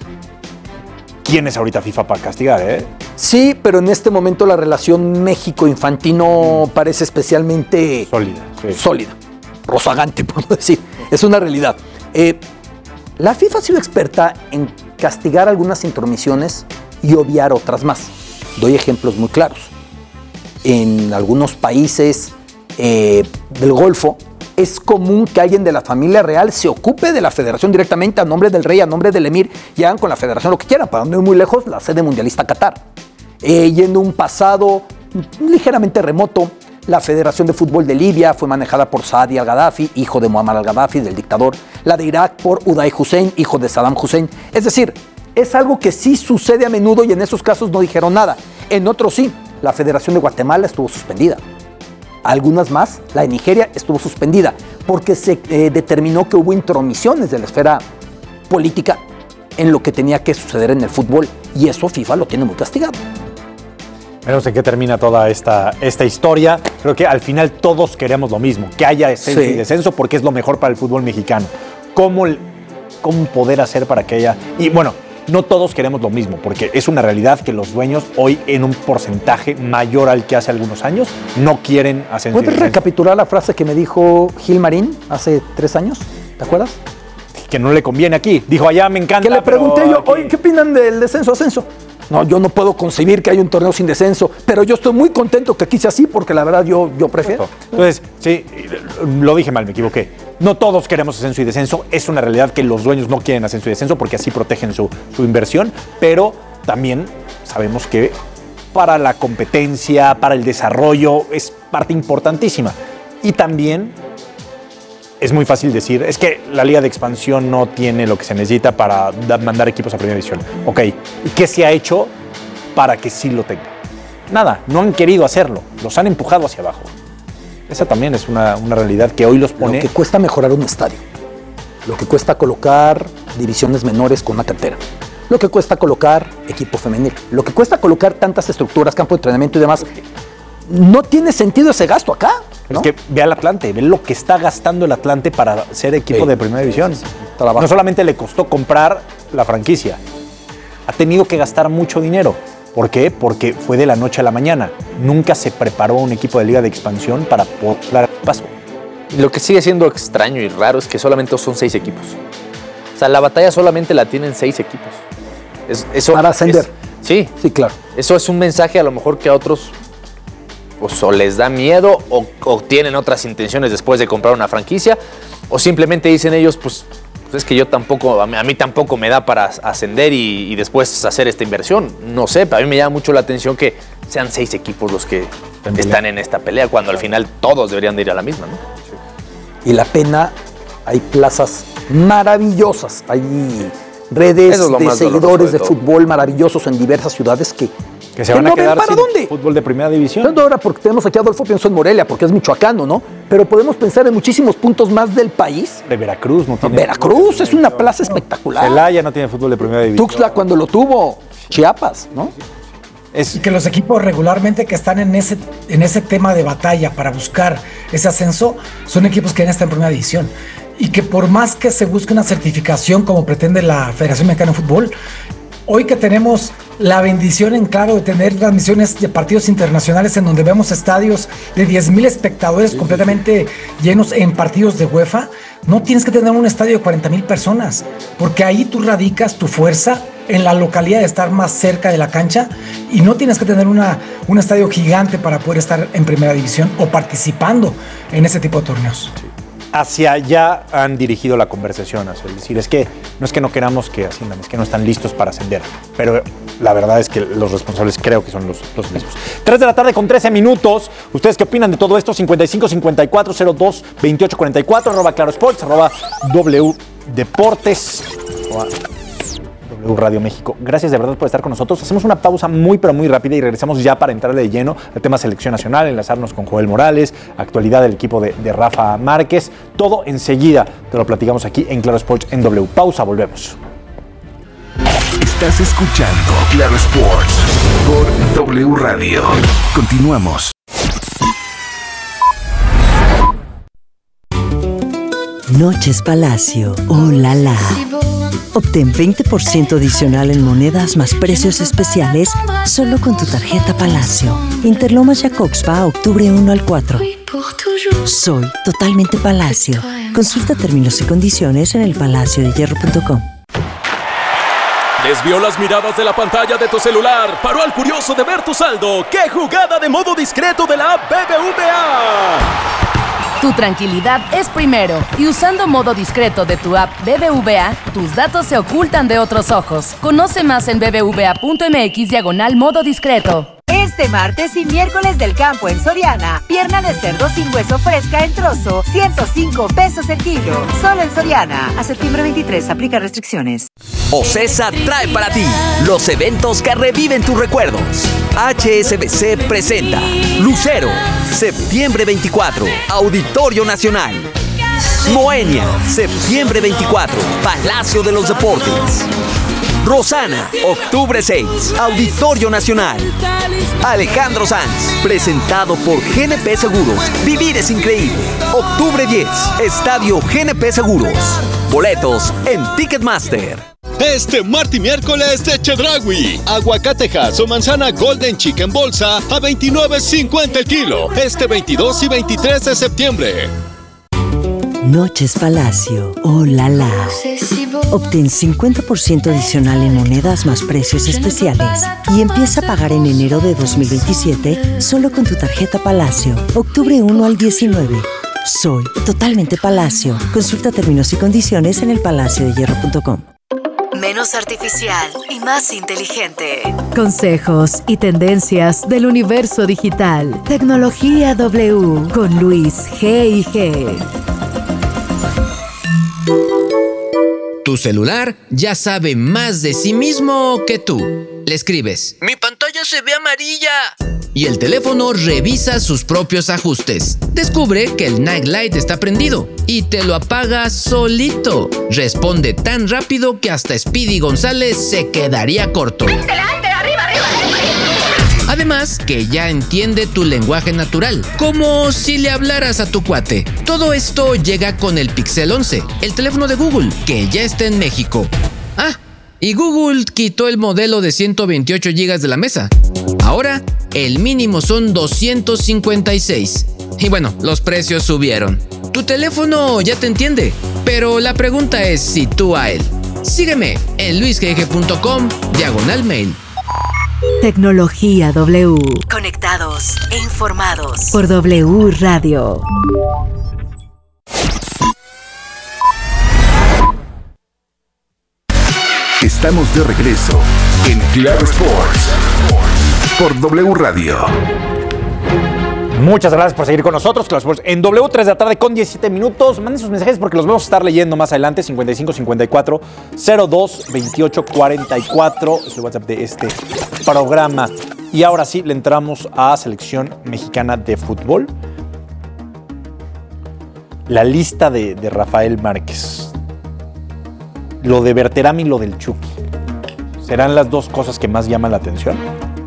¿Quién es ahorita FIFA para castigar, Sí, pero en este momento la relación México-Infantino parece especialmente sólida, rozagante, por no decir. Es una realidad. La FIFA ha sido experta en castigar algunas intromisiones y obviar otras más. Doy ejemplos muy claros. En algunos países del Golfo, es común que alguien de la familia real se ocupe de la federación directamente a nombre del rey, a nombre del emir, y hagan con la federación lo que quieran, para no ir muy lejos, la sede mundialista Qatar. Y en un pasado ligeramente remoto, la Federación de Fútbol de Libia fue manejada por Saadi al-Gaddafi, hijo de Muammar al-Gaddafi, del dictador. La de Irak por Uday Hussein, hijo de Saddam Hussein. Es decir, es algo que sí sucede a menudo y en esos casos no dijeron nada. En otros sí, la Federación de Guatemala estuvo suspendida. Algunas más, la de Nigeria estuvo suspendida porque se determinó que hubo intromisiones de la esfera política en lo que tenía que suceder en el fútbol, y eso FIFA lo tiene muy castigado. Veremos en qué termina toda esta historia. Creo que al final todos queremos lo mismo, que haya ascenso y descenso, porque es lo mejor para el fútbol mexicano. ¿Cómo poder hacer para que haya...? Y bueno, no todos queremos lo mismo, porque es una realidad que los dueños hoy, en un porcentaje mayor al que hace algunos años, no quieren ascenso. ¿Puedes recapitular la frase que me dijo Gil Marín hace 3 años? ¿Te acuerdas? Que no le conviene aquí. Dijo, allá me encanta. Que le pregunté yo, oye, ¿qué opinan del descenso-ascenso? No, yo no puedo concebir que haya un torneo sin descenso, pero yo estoy muy contento que aquí sea así, porque la verdad yo prefiero. Entonces, sí, lo dije mal, me equivoqué. No todos queremos ascenso y descenso. Es una realidad que los dueños no quieren ascenso y descenso porque así protegen su inversión, pero también sabemos que para la competencia, para el desarrollo, es parte importantísima. Y también es muy fácil decir, es que la Liga de Expansión no tiene lo que se necesita para mandar equipos a Primera División. Ok, ¿y qué se ha hecho para que sí lo tenga? Nada, no han querido hacerlo, los han empujado hacia abajo. Esa también es una realidad que hoy los pone... Lo que cuesta mejorar un estadio, lo que cuesta colocar divisiones menores con una cantera, lo que cuesta colocar equipo femenil, lo que cuesta colocar tantas estructuras, campo de entrenamiento y demás. No tiene sentido ese gasto acá, ¿no? Es que ve al Atlante, ve lo que está gastando el Atlante para ser equipo de Primera División. No solamente le costó comprar la franquicia, ha tenido que gastar mucho dinero. ¿Por qué? Porque fue de la noche a la mañana. Nunca se preparó un equipo de Liga de Expansión para poder dar el paso. Lo que sigue siendo extraño y raro es que solamente son 6 equipos. O sea, la batalla solamente la tienen 6 equipos. Eso para ascender. Sí, claro. Eso es un mensaje a lo mejor que a otros pues, o les da miedo o tienen otras intenciones después de comprar una franquicia, o simplemente dicen ellos, pues es que yo tampoco, a mí tampoco me da para ascender y después hacer esta inversión. No sé, pero a mí me llama mucho la atención que sean 6 equipos los que están en esta pelea, cuando al final todos deberían de ir a la misma, ¿no? Sí. Y la pena, hay plazas maravillosas, hay redes de seguidores de fútbol maravillosos en diversas ciudades que se van a quedar ¿para sin dónde? Fútbol de Primera División. No, ahora porque tenemos aquí a Adolfo, pienso en Morelia, porque es michoacano, ¿no? Pero podemos pensar en muchísimos puntos más del país. De Veracruz no tiene. Veracruz es una plaza espectacular. Celaya no tiene fútbol de Primera División. Tuxtla cuando lo tuvo, Chiapas, ¿no? Y que los equipos regularmente que están en ese tema de batalla para buscar ese ascenso son equipos que ya están en Primera División. Y que por más que se busque una certificación como pretende la Federación Mexicana de Fútbol, hoy que tenemos la bendición en claro de tener transmisiones de partidos internacionales en donde vemos estadios de 10,000 espectadores completamente llenos en partidos de UEFA, no tienes que tener un estadio de 40,000 personas, porque ahí tú radicas tu fuerza en la localidad de estar más cerca de la cancha y no tienes que tener un estadio gigante para poder estar en Primera División o participando en ese tipo de torneos. Hacia allá han dirigido la conversación, es decir, es que no queramos que asciendan, es que no están listos para ascender, pero la verdad es que los responsables creo que son los mismos. 3 de la tarde con 13 minutos, ¿ustedes qué opinan de todo esto? 55 54 02 28 44, @Claro Sports, @W Deportes, W Radio México. Gracias de verdad por estar con nosotros. Hacemos una pausa muy pero muy rápida y regresamos ya para entrar de lleno al tema selección nacional, enlazarnos con Joel Morales, actualidad del equipo de Rafa Márquez. Todo enseguida te lo platicamos aquí en Claro Sports en W. Pausa, volvemos. Estás escuchando Claro Sports por W Radio. Continuamos. Noches Palacio. ¡Oh, la la! Obtén 20% adicional en monedas más precios especiales solo con tu tarjeta Palacio. Interlomas Jacobspa, octubre 1 al 4. Soy totalmente Palacio. Consulta términos y condiciones en elpalaciodehierro.com. Desvió las miradas de la pantalla de tu celular. Paró al curioso de ver tu saldo. ¡Qué jugada de modo discreto de la app BBVA! Tu tranquilidad es primero y usando modo discreto de tu app BBVA, tus datos se ocultan de otros ojos. Conoce más en bbva.mx/modo discreto. Este martes y miércoles del campo en Soriana, pierna de cerdo sin hueso fresca en trozo, 105 pesos el kilo. Solo en Soriana. A septiembre 23, aplica restricciones. OCESA trae para ti los eventos que reviven tus recuerdos. HSBC presenta Lucero, septiembre 24, Auditorio Nacional. Moenia, septiembre 24, Palacio de los Deportes. Rosana, octubre 6, Auditorio Nacional. Alejandro Sanz, presentado por GNP Seguros. Vivir es increíble. Octubre 10, Estadio GNP Seguros. Boletos en Ticketmaster. Este martes y miércoles de Chedraui. Aguacatejas o manzana Golden Chicken bolsa a $29.50 el kilo. Este 22 y 23 de septiembre. Noches Palacio. Oh la la. Obtén 50% adicional en monedas más precios especiales y empieza a pagar en enero de 2027 solo con tu tarjeta Palacio. Octubre 1 al 19. Soy totalmente Palacio. Consulta términos y condiciones en elpalaciodehierro.com. Menos artificial y más inteligente. Consejos y tendencias del universo digital. Tecnología W con Luis G&G. Tu celular ya sabe más de sí mismo que tú. Le escribes: "Mi pantalla se ve amarilla", y el teléfono revisa sus propios ajustes. Descubre que el night light está prendido y te lo apaga solito. Responde tan rápido que hasta Speedy González se quedaría corto. Además, que ya entiende tu lenguaje natural, como si le hablaras a tu cuate. Todo esto llega con el Pixel 11, el teléfono de Google, que ya está en México. Ah, y Google quitó el modelo de 128 GB de la mesa. Ahora, el mínimo son 256. Y bueno, los precios subieron. Tu teléfono ya te entiende, pero la pregunta es si tú a él. Sígueme en luisgg.com/mail. Tecnología W. Conectados e informados por W Radio. Estamos de regreso en Claro Sports por W Radio. Muchas gracias por seguir con nosotros, Claro Sports, en W, 3 de la tarde con 17 minutos. Manden sus mensajes porque los vamos a estar leyendo más adelante. 55 54 02 28 44 es el WhatsApp de este programa. Y ahora sí, le entramos a Selección Mexicana de Fútbol. La lista de Rafael Márquez. Lo de Berterame y lo del Chucky. ¿Serán las dos cosas que más llaman la atención?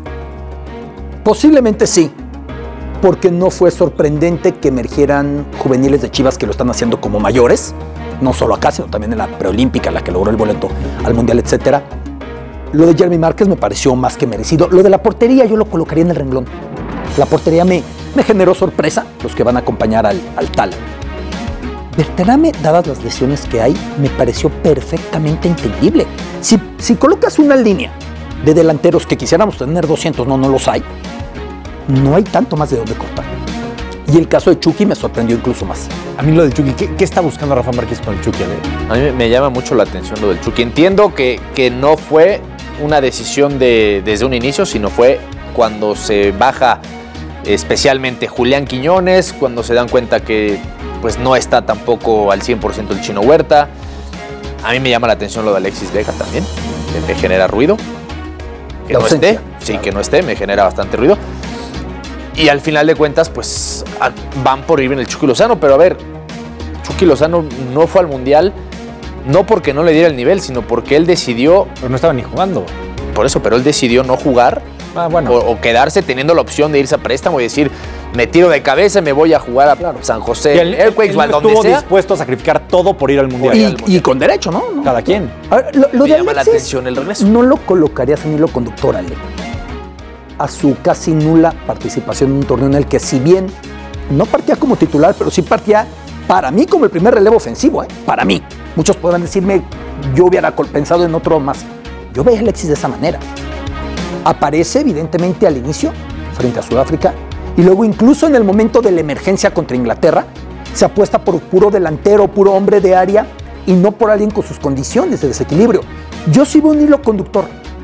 Posiblemente sí, porque no fue sorprendente que emergieran juveniles de Chivas que lo están haciendo como mayores, no solo acá, sino también en la preolímpica, la que logró el boleto al Mundial, etcétera. Lo de Jeremy Márquez me pareció más que merecido. Lo de la portería yo lo colocaría en el renglón. La portería me generó sorpresa, los que van a acompañar al tal. Berterame, dadas las lesiones que hay, me pareció perfectamente entendible. Si colocas una línea de delanteros que quisiéramos tener 200, no los hay, no hay tanto más de dónde cortar. Y el caso de Chucky me sorprendió incluso más. A mí lo del Chucky, ¿qué está buscando Rafa Márquez con el Chucky? A mí me llama mucho la atención lo del Chucky. Entiendo que no fue una decisión desde un inicio, sino fue cuando se baja especialmente Julián Quiñones, cuando se dan cuenta que pues no está tampoco al 100% el Chino Huerta. A mí me llama la atención lo de Alexis Vega también, que me genera ruido. Que no esté, sí, que no esté, me genera bastante ruido. Y al final de cuentas, pues van por ir en el Chucky Lozano, pero a ver, Chucky Lozano no fue al Mundial, no porque no le diera el nivel, sino porque él decidió... Pero no estaba ni jugando. Por eso, pero él decidió no jugar o quedarse teniendo la opción de irse a préstamo y decir, me tiro de cabeza y me voy a jugar a San José, él estuvo dispuesto a sacrificar todo por ir al Mundial. Y con derecho, ¿no? Cada quien. A ver, lo me de llama la atención el regreso. No lo colocarías en hilo conductor, Ale, a su casi nula participación en un torneo en el que, si bien no partía como titular, pero sí partía para mí como el primer relevo ofensivo, para mí. Muchos podrán decirme, yo hubiera pensado en otro más. Yo veía a Alexis de esa manera. Aparece evidentemente al inicio, frente a Sudáfrica, y luego incluso en el momento de la emergencia contra Inglaterra, se apuesta por puro delantero, puro hombre de área, y no por alguien con sus condiciones de desequilibrio. Yo sí veo un hilo conductor.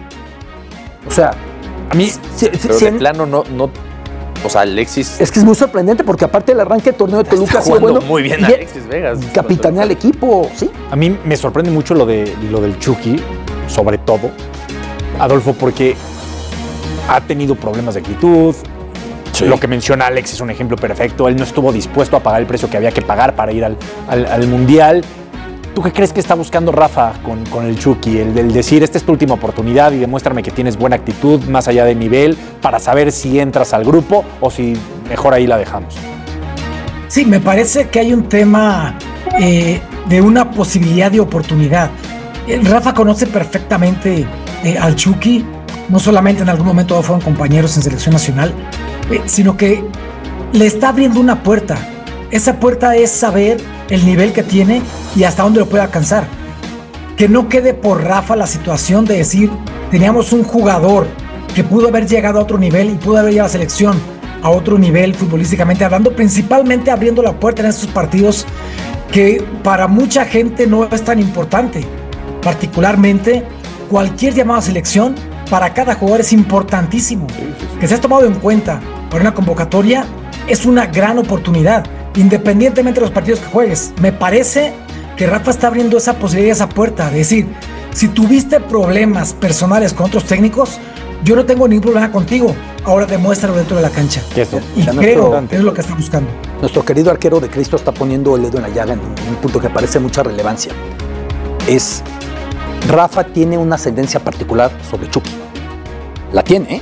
O sea, a mí... pero de plano no... O sea, Alexis... Es que es muy sorprendente porque aparte del arranque del torneo de Toluca... Está jugando muy bien Alexis Vegas. Capitanea al equipo, ¿sí? A mí me sorprende mucho lo del Chucky, sobre todo, Adolfo, porque ha tenido problemas de actitud. Sí. Lo que menciona Alex es un ejemplo perfecto. Él no estuvo dispuesto a pagar el precio que había que pagar para ir al Mundial. ¿Tú qué crees que está buscando Rafa con el Chucky? El decir, esta es tu última oportunidad y demuéstrame que tienes buena actitud, más allá de nivel, para saber si entras al grupo o si mejor ahí la dejamos. Sí, me parece que hay un tema de una posibilidad de oportunidad. Rafa conoce perfectamente al Chucky, no solamente en algún momento fueron compañeros en selección nacional, sino que le está abriendo una puerta. Esa puerta es saber el nivel que tiene y hasta dónde lo puede alcanzar. Que no quede por Rafa la situación de decir, teníamos un jugador que pudo haber llegado a otro nivel y pudo haber llevado a la selección a otro nivel futbolísticamente hablando, principalmente abriendo la puerta en estos partidos que para mucha gente no es tan importante. Particularmente, cualquier llamado a selección para cada jugador es importantísimo. Que seas tomado en cuenta para una convocatoria es una gran oportunidad, independientemente de los partidos que juegues. Me parece que Rafa está abriendo esa posibilidad, esa puerta, de decir, si tuviste problemas personales con otros técnicos, yo no tengo ningún problema contigo, ahora demuéstralo dentro de la cancha. Y creo que es lo que está buscando. Nuestro querido arquero de Cristo está poniendo el dedo en la llaga en un punto que parece mucha relevancia. Rafa tiene una ascendencia particular sobre Chucky. La tiene,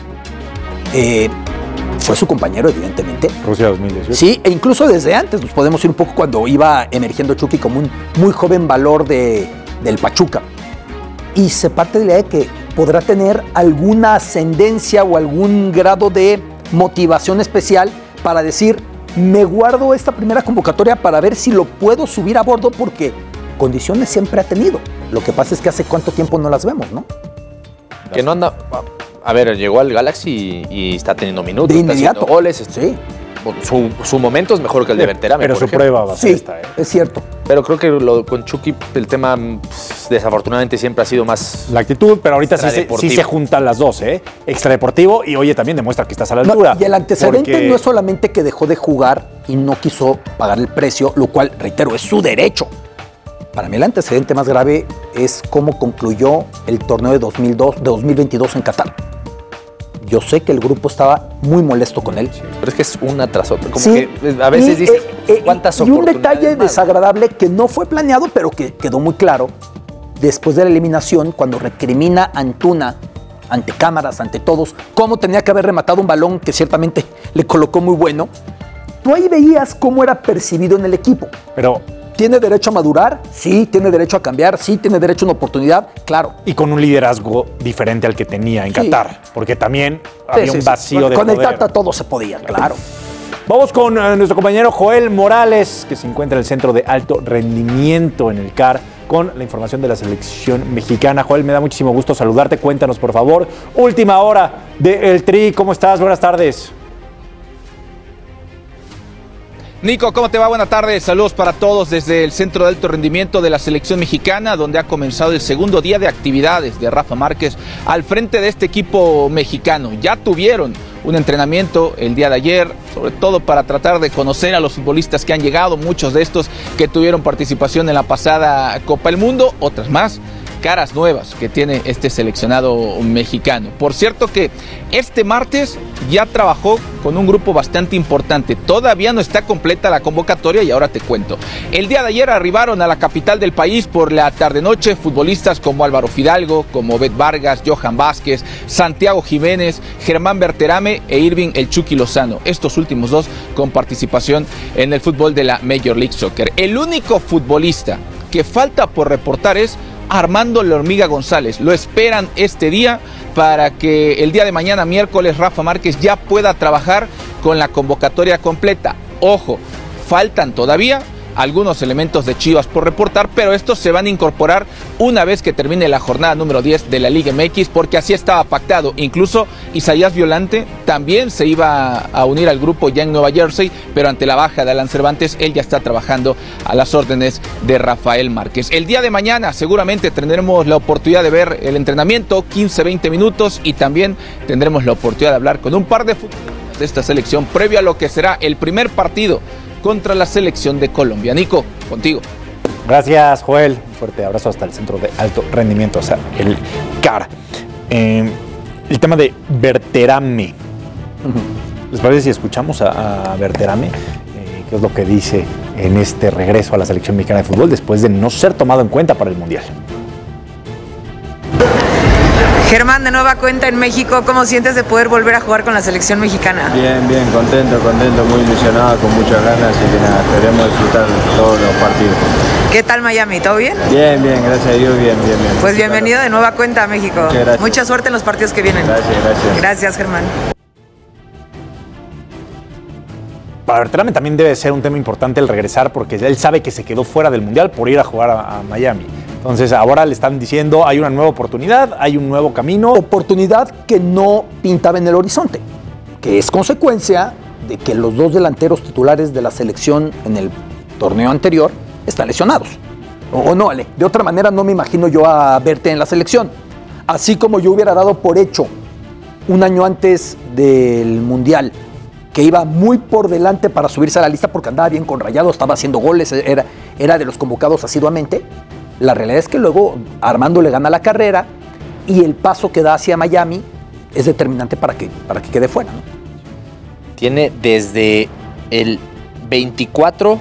fue su compañero, evidentemente. Rusia 2018. Sí, e incluso desde antes, nos podemos ir un poco cuando iba emergiendo Chucky como un muy joven valor del Pachuca. Y se parte de la idea de que podrá tener alguna ascendencia o algún grado de motivación especial para decir, me guardo esta primera convocatoria para ver si lo puedo subir a bordo, porque condiciones siempre ha tenido. Lo que pasa es que hace cuánto tiempo no las vemos, ¿no? Que no anda... A ver, llegó al Galaxy y está teniendo minutos. De inmediato. Está goles. Sí. Su momento es mejor que el de Berterame. Pero su prueba va a ser esta. Es cierto. Pero creo que con Chucky el tema desafortunadamente siempre ha sido más... La actitud, pero ahorita sí se juntan las dos, ¿eh? Extradeportivo y oye, también demuestra que estás a la altura. Y el antecedente no es solamente que dejó de jugar y no quiso pagar el precio, lo cual, reitero, es su derecho. Para mí el antecedente más grave es cómo concluyó el torneo de 2022 en Qatar. Yo sé que el grupo estaba muy molesto con él. Pero es que es una tras otra. Como que a veces dice cuántas oportunidades. Y un detalle desagradable que no fue planeado, pero que quedó muy claro después de la eliminación, cuando recrimina a Antuna ante cámaras, ante todos, cómo tenía que haber rematado un balón que ciertamente le colocó muy bueno. Tú ahí veías cómo era percibido en el equipo. Pero... ¿tiene derecho a madurar? Sí. ¿Tiene derecho a cambiar? Sí. ¿Tiene derecho a una oportunidad? Claro. Y con un liderazgo diferente al que tenía en Qatar, porque también había un vacío de poder. Con el Tata todo se podía, claro. Vamos con nuestro compañero Joel Morales, que se encuentra en el Centro de Alto Rendimiento en el CAR, con la información de la selección mexicana. Joel, me da muchísimo gusto saludarte. Cuéntanos, por favor, última hora de El Tri. ¿Cómo estás? Buenas tardes. Nico, ¿cómo te va? Buenas tardes, saludos para todos desde el Centro de Alto Rendimiento de la Selección Mexicana, donde ha comenzado el segundo día de actividades de Rafa Márquez al frente de este equipo mexicano. Ya tuvieron un entrenamiento el día de ayer, sobre todo para tratar de conocer a los futbolistas que han llegado, muchos de estos que tuvieron participación en la pasada Copa del Mundo, otras más, caras nuevas que tiene este seleccionado mexicano. Por cierto que este martes ya trabajó con un grupo bastante importante. Todavía no está completa la convocatoria y ahora te cuento. El día de ayer arribaron a la capital del país por la tarde-noche futbolistas como Álvaro Fidalgo, como Bet Vargas, Johan Vázquez, Santiago Jiménez, Germán Berterame e Irving El Chucky Lozano. Estos últimos dos con participación en el fútbol de la Major League Soccer. El único futbolista que falta por reportar es Armando La Hormiga González. Lo esperan este día para que el día de mañana, miércoles, Rafa Márquez ya pueda trabajar con la convocatoria completa. Ojo, faltan todavía algunos elementos de Chivas por reportar, pero estos se van a incorporar una vez que termine la jornada número 10 de la Liga MX, porque así estaba pactado. Incluso Isaías Violante también se iba a unir al grupo ya en Nueva Jersey, pero ante la baja de Alan Cervantes, él ya está trabajando a las órdenes de Rafael Márquez. El día de mañana seguramente tendremos la oportunidad de ver el entrenamiento, 15-20 minutos, y también tendremos la oportunidad de hablar con un par de futbolistas de esta selección previo a lo que será el primer partido contra la selección de Colombia. Nico, contigo. Gracias, Joel. Un fuerte abrazo hasta el Centro de Alto Rendimiento, o sea, el CAR. El tema de Berterame. ¿Les parece si escuchamos a Berterame? ¿Qué es lo que dice en este regreso a la selección mexicana de fútbol después de no ser tomado en cuenta para el Mundial? Germán, de nueva cuenta en México, ¿cómo sientes de poder volver a jugar con la selección mexicana? Bien, contento, muy ilusionado, con muchas ganas, y que nada, esperemos disfrutar todos los partidos. ¿Qué tal Miami? ¿Todo bien? Bien, gracias a Dios, bien. Pues bienvenido de nueva cuenta a México. Muchas gracias. Mucha suerte en los partidos que vienen. Gracias. Gracias, Germán. para Berterame también debe ser un tema importante el regresar, porque él sabe que se quedó fuera del Mundial por ir a jugar a Miami. Entonces ahora le están diciendo, hay una nueva oportunidad, hay un nuevo camino. Oportunidad que no pintaba en el horizonte, que es consecuencia de que los dos delanteros titulares de la selección en el torneo anterior están lesionados. O no, Ale, de otra manera no me imagino yo a verte en la selección. Así como yo hubiera dado por hecho un año antes del Mundial que iba muy por delante para subirse a la lista porque andaba bien con Rayados, estaba haciendo goles, era de los convocados asiduamente. La realidad es que luego Armando le gana la carrera y el paso que da hacia Miami es determinante para que quede fuera, ¿no? Tiene desde el 24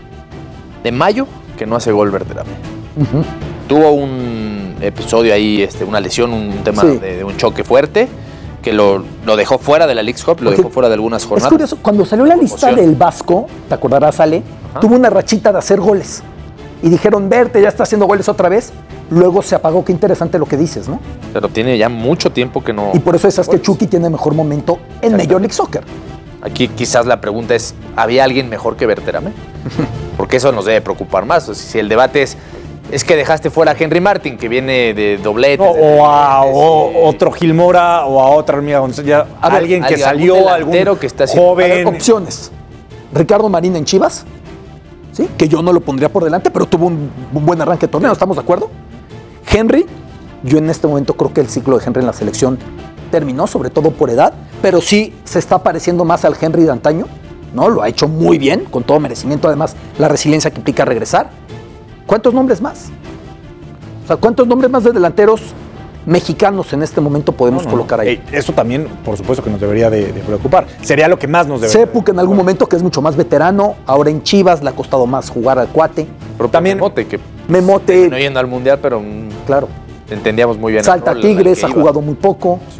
de mayo que no hace gol Berterame. Uh-huh. Tuvo un episodio ahí, una lesión, un tema de un choque fuerte que lo dejó fuera de la Leagues Cup, lo dejó fuera de algunas jornadas. Es curioso, cuando salió la lista del Vasco, te acordarás, Ale, tuvo una rachita de hacer goles. Y dijeron, Verte ya está haciendo goles otra vez. Luego se apagó. Qué interesante lo que dices, ¿no? Pero tiene ya mucho tiempo que no... Y por eso es que Chucky tiene mejor momento en Major League Soccer. Aquí quizás la pregunta es, ¿había alguien mejor que Berterame? Porque eso nos debe preocupar más. O sea, si el debate es que dejaste fuera a Henry Martin, que viene de dobletes. No, o a otro Gil Mora, o a otra Hormiga González. Alguien que salió, algún que está joven. A ver, opciones. Ricardo Marín en Chivas, ¿sí? Que yo no lo pondría por delante, pero tuvo un buen arranque de torneo, ¿estamos de acuerdo? Henry, yo en este momento creo que el ciclo de Henry en la selección terminó, sobre todo por edad, pero sí se está pareciendo más al Henry de antaño, ¿no? Lo ha hecho muy bien, con todo merecimiento, además la resiliencia que implica regresar. ¿Cuántos nombres más? O sea, ¿cuántos nombres más de delanteros mexicanos en este momento podemos colocar ahí? Eso también, por supuesto, que nos debería de preocupar. Sería lo que más nos debería. Sepu, que en algún momento que es mucho más veterano, ahora en Chivas le ha costado más jugar al cuate. Pero también Memote, que Memote, no yendo al Mundial, pero claro, entendíamos muy bien. Salta Tigres, ha jugado muy poco. Sí.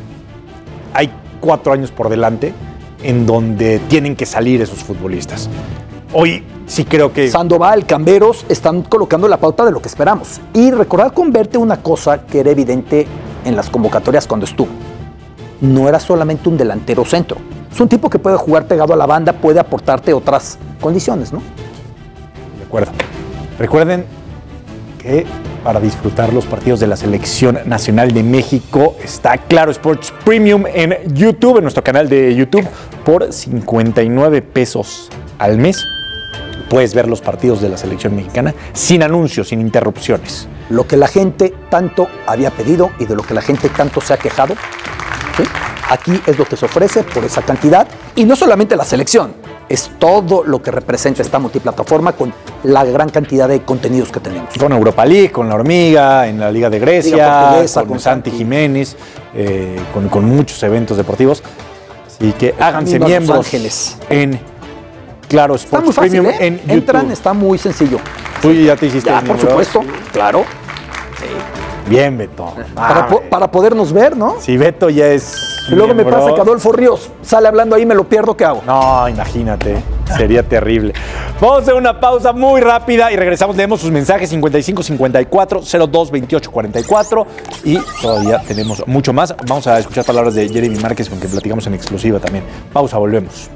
Hay 4 años por delante en donde tienen que salir esos futbolistas. Hoy sí creo que... Sandoval, Camberos están colocando la pauta de lo que esperamos. Y recordar con Verte una cosa que era evidente en las convocatorias cuando estuvo. No era solamente un delantero centro. Es un tipo que puede jugar pegado a la banda, puede aportarte otras condiciones, ¿no? De acuerdo. Recuerden que para disfrutar los partidos de la Selección Nacional de México está Claro Sports Premium en YouTube, en nuestro canal de YouTube, por 59 pesos al mes. Puedes ver los partidos de la selección mexicana sin anuncios, sin interrupciones. Lo que la gente tanto había pedido y de lo que la gente tanto se ha quejado, ¿sí? Aquí es lo que se ofrece por esa cantidad. Y no solamente la selección, es todo lo que representa esta multiplataforma con la gran cantidad de contenidos que tenemos. Con Europa League, con La Hormiga, en la Liga de Grecia, con Santi Jiménez, con muchos eventos deportivos. Así que háganse miembros en Claro Sports Premium en YouTube. Entran, está muy sencillo. Tú ya te hiciste ya, por supuesto, claro. Sí. Bien, Beto. Para podernos ver, ¿no? Si Beto ya es... Y luego me pasa que Adolfo Ríos sale hablando ahí, me lo pierdo, ¿qué hago? No, imagínate, sería terrible. Vamos a hacer una pausa muy rápida y regresamos, leemos sus mensajes 55 54 02 28 44 y todavía tenemos mucho más. Vamos a escuchar palabras de Jeremy Márquez con quien platicamos en exclusiva también. Pausa, volvemos.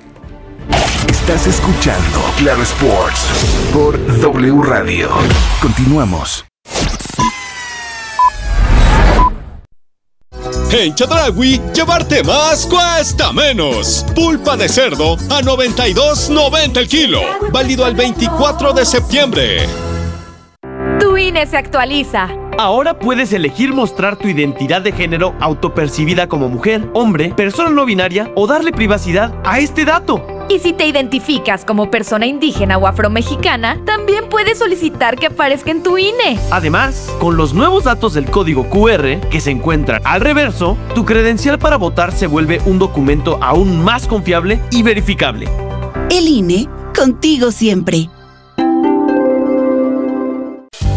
Estás escuchando Claro Sports por W Radio. Continuamos. En Chedraui, llevarte más cuesta menos. Pulpa de cerdo a $92.90 el kilo. Válido al 24 de septiembre. Tu INE se actualiza. Ahora puedes elegir mostrar tu identidad de género autopercibida como mujer, hombre, persona no binaria o darle privacidad a este dato. Y si te identificas como persona indígena o afromexicana, también puedes solicitar que aparezca en tu INE. Además, con los nuevos datos del código QR que se encuentran al reverso, tu credencial para votar se vuelve un documento aún más confiable y verificable. El INE, contigo siempre.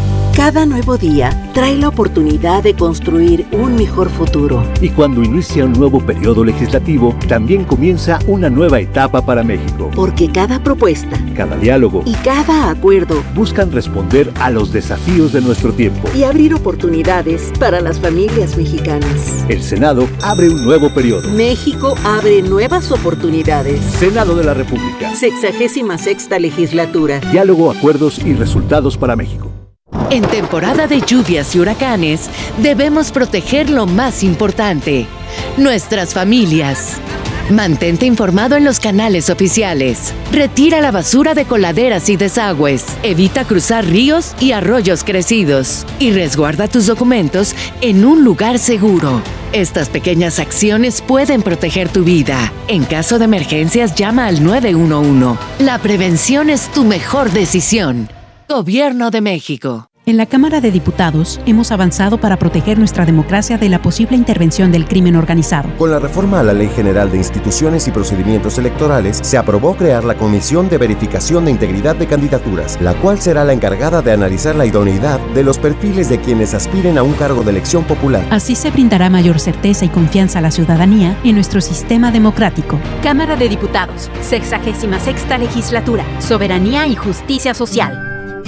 Cada nuevo día trae la oportunidad de construir un mejor futuro. Y cuando inicia un nuevo periodo legislativo, también comienza una nueva etapa para México. Porque cada propuesta, cada diálogo y cada acuerdo buscan responder a los desafíos de nuestro tiempo y abrir oportunidades para las familias mexicanas. El Senado abre un nuevo periodo. México abre nuevas oportunidades. Senado de la República. 66ª legislatura. Diálogo, acuerdos y resultados para México. En temporada de lluvias y huracanes, debemos proteger lo más importante, nuestras familias. Mantente informado en los canales oficiales. Retira la basura de coladeras y desagües. Evita cruzar ríos y arroyos crecidos. Y resguarda tus documentos en un lugar seguro. Estas pequeñas acciones pueden proteger tu vida. En caso de emergencias, llama al 911. La prevención es tu mejor decisión. Gobierno de México. En la Cámara de Diputados hemos avanzado para proteger nuestra democracia de la posible intervención del crimen organizado. Con la reforma a la Ley General de Instituciones y Procedimientos Electorales, se aprobó crear la Comisión de Verificación de Integridad de Candidaturas, la cual será la encargada de analizar la idoneidad de los perfiles de quienes aspiren a un cargo de elección popular. Así se brindará mayor certeza y confianza a la ciudadanía en nuestro sistema democrático. Cámara de Diputados, 66ª Legislatura, Soberanía y Justicia Social.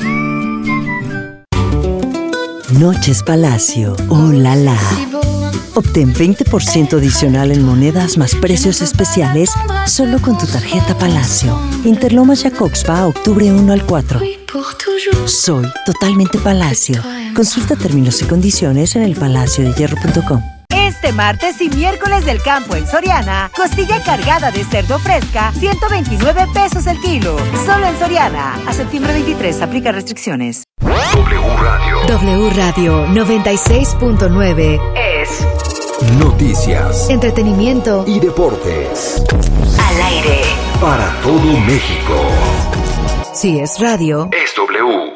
Noches Palacio, oh la la. Obtén 20% adicional en monedas más precios especiales solo con tu tarjeta Palacio. Interlomas Jacobspa, octubre 1 al 4. Soy totalmente Palacio. Consulta términos y condiciones en elpalaciodehierro.com. Este martes y miércoles del campo en Soriana, costilla cargada de cerdo fresca, 129 pesos el kilo. Solo en Soriana. A septiembre 23, aplica restricciones. W Radio 96.9 es noticias, entretenimiento y deportes. Al aire. Para todo México. Si es radio, es W.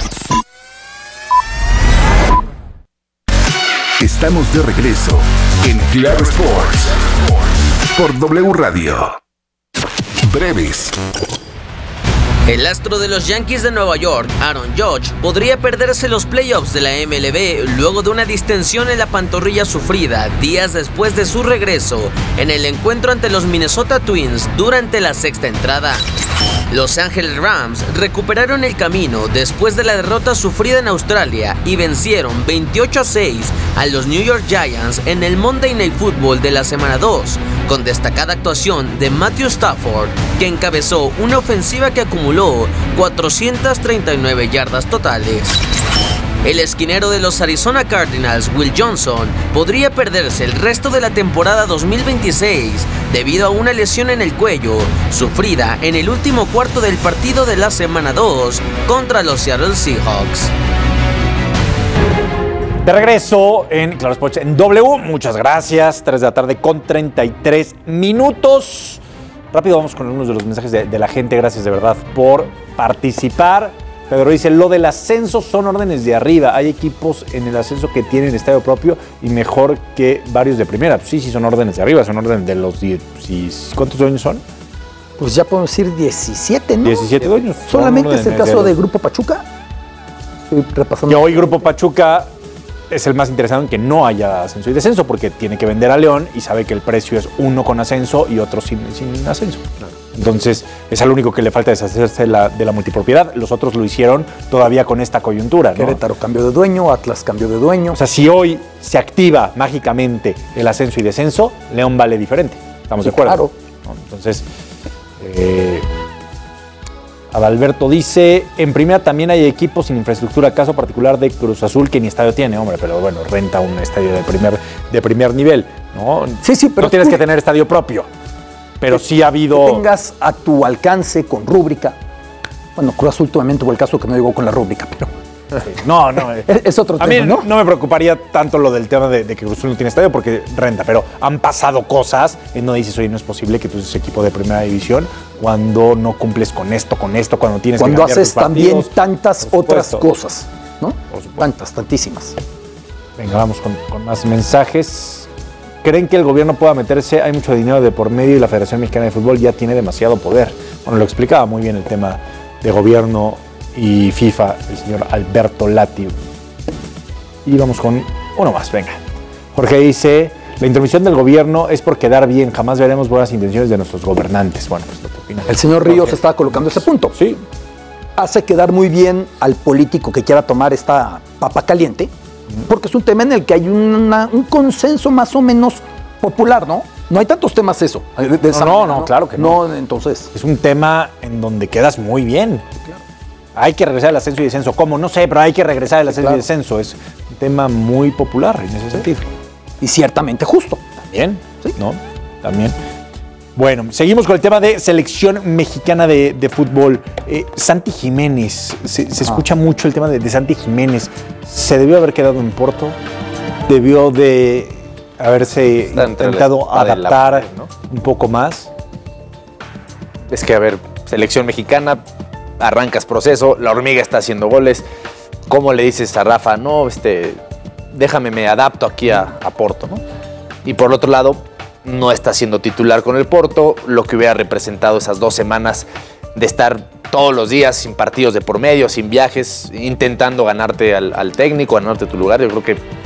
Estamos de regreso en Claro Sports por W Radio. Breves. El astro de los Yankees de Nueva York, Aaron Judge, podría perderse los playoffs de la MLB luego de una distensión en la pantorrilla sufrida días después de su regreso en el encuentro ante los Minnesota Twins durante la sexta entrada. Los Ángeles Rams recuperaron el camino después de la derrota sufrida en Australia y vencieron 28-6 a los New York Giants en el Monday Night Football de la semana 2, con destacada actuación de Matthew Stafford, que encabezó una ofensiva que acumuló 439 yardas totales. El esquinero de los Arizona Cardinals, Will Johnson, podría perderse el resto de la temporada 2026 debido a una lesión en el cuello sufrida en el último cuarto del partido de la semana 2 contra los Seattle Seahawks. De regreso en Claro Sports en W. Muchas gracias. 3 de la tarde con 33 minutos. Rápido vamos con algunos de los mensajes de la gente. Gracias de verdad por participar. Pedro dice, lo del ascenso son órdenes de arriba. Hay equipos en el ascenso que tienen estadio propio y mejor que varios de primera. Sí, son órdenes de arriba, son órdenes de los 10. ¿Cuántos dueños son? Pues ya podemos decir 17, ¿no? 17 dueños. Solamente es el caso de Grupo Pachuca. Estoy repasando. Y hoy Grupo Pachuca es el más interesado en que no haya ascenso y descenso, porque tiene que vender a León y sabe que el precio es uno con ascenso y otro sin ascenso. Claro. Entonces, es al único que le falta deshacerse de la multipropiedad. Los otros lo hicieron todavía con esta coyuntura, ¿no? Querétaro cambió de dueño, Atlas cambió de dueño. O sea, si hoy se activa mágicamente el ascenso y descenso, León vale diferente. ¿Estamos de acuerdo? Claro. Entonces, Adalberto dice, en primera también hay equipos sin infraestructura, caso particular de Cruz Azul, que ni estadio tiene, hombre, pero bueno, renta un estadio de primer nivel, ¿no? Sí, pero no tienes que tener estadio propio, pero sí ha habido... Que tengas a tu alcance con rúbrica. Bueno, Cruz Azul últimamente fue el caso que no llegó con la rúbrica, pero... No, es otro tema, a mí ¿no? No me preocuparía tanto lo del tema de que Cruz Azul no tiene estadio porque renta, pero han pasado cosas en donde dices, oye, no es posible que tú seas equipo de primera división cuando no cumples con esto, cuando tienes cuando que cambiar haces tus partidos, también tantas otras cosas, ¿no? Tantísimas. Venga, vamos con más mensajes. ¿Creen que el gobierno pueda meterse? Hay mucho dinero de por medio y la Federación Mexicana de Fútbol ya tiene demasiado poder. Bueno, lo explicaba muy bien el tema de gobierno y FIFA, el señor Alberto Lati. Y vamos con uno más, venga. Jorge dice, la intervención del gobierno es por quedar bien, jamás veremos buenas intenciones de nuestros gobernantes. Bueno, pues lo que opina. El señor Ríos estaba colocando ese punto. Sí. Hace quedar muy bien al político que quiera tomar esta papa caliente, porque es un tema en el que hay un consenso más o menos popular, ¿no? No hay tantos temas eso. De esa manera, claro que no. No, entonces. Es un tema en donde quedas muy bien. Claro. Hay que regresar al ascenso y descenso. ¿Cómo? No sé, pero hay que regresar al ascenso y descenso. Es un tema muy popular en ese sentido. Y ciertamente justo. También, ¿sí? ¿No? También. Bueno, seguimos con el tema de selección mexicana de fútbol. Santi Jiménez, se escucha mucho el tema de Santi Jiménez. ¿Se debió haber quedado en Porto? ¿Debió de haberse intentado adaptar un poco más? Es que, a ver, selección mexicana, arrancas proceso, la hormiga está haciendo goles. ¿Cómo le dices a Rafa? No, déjame, me adapto aquí a Porto, ¿no? Y por el otro lado, no está siendo titular con el Porto, lo que hubiera representado esas 2 semanas de estar todos los días sin partidos de por medio, sin viajes, intentando ganarte al técnico, ganarte tu lugar. Yo creo que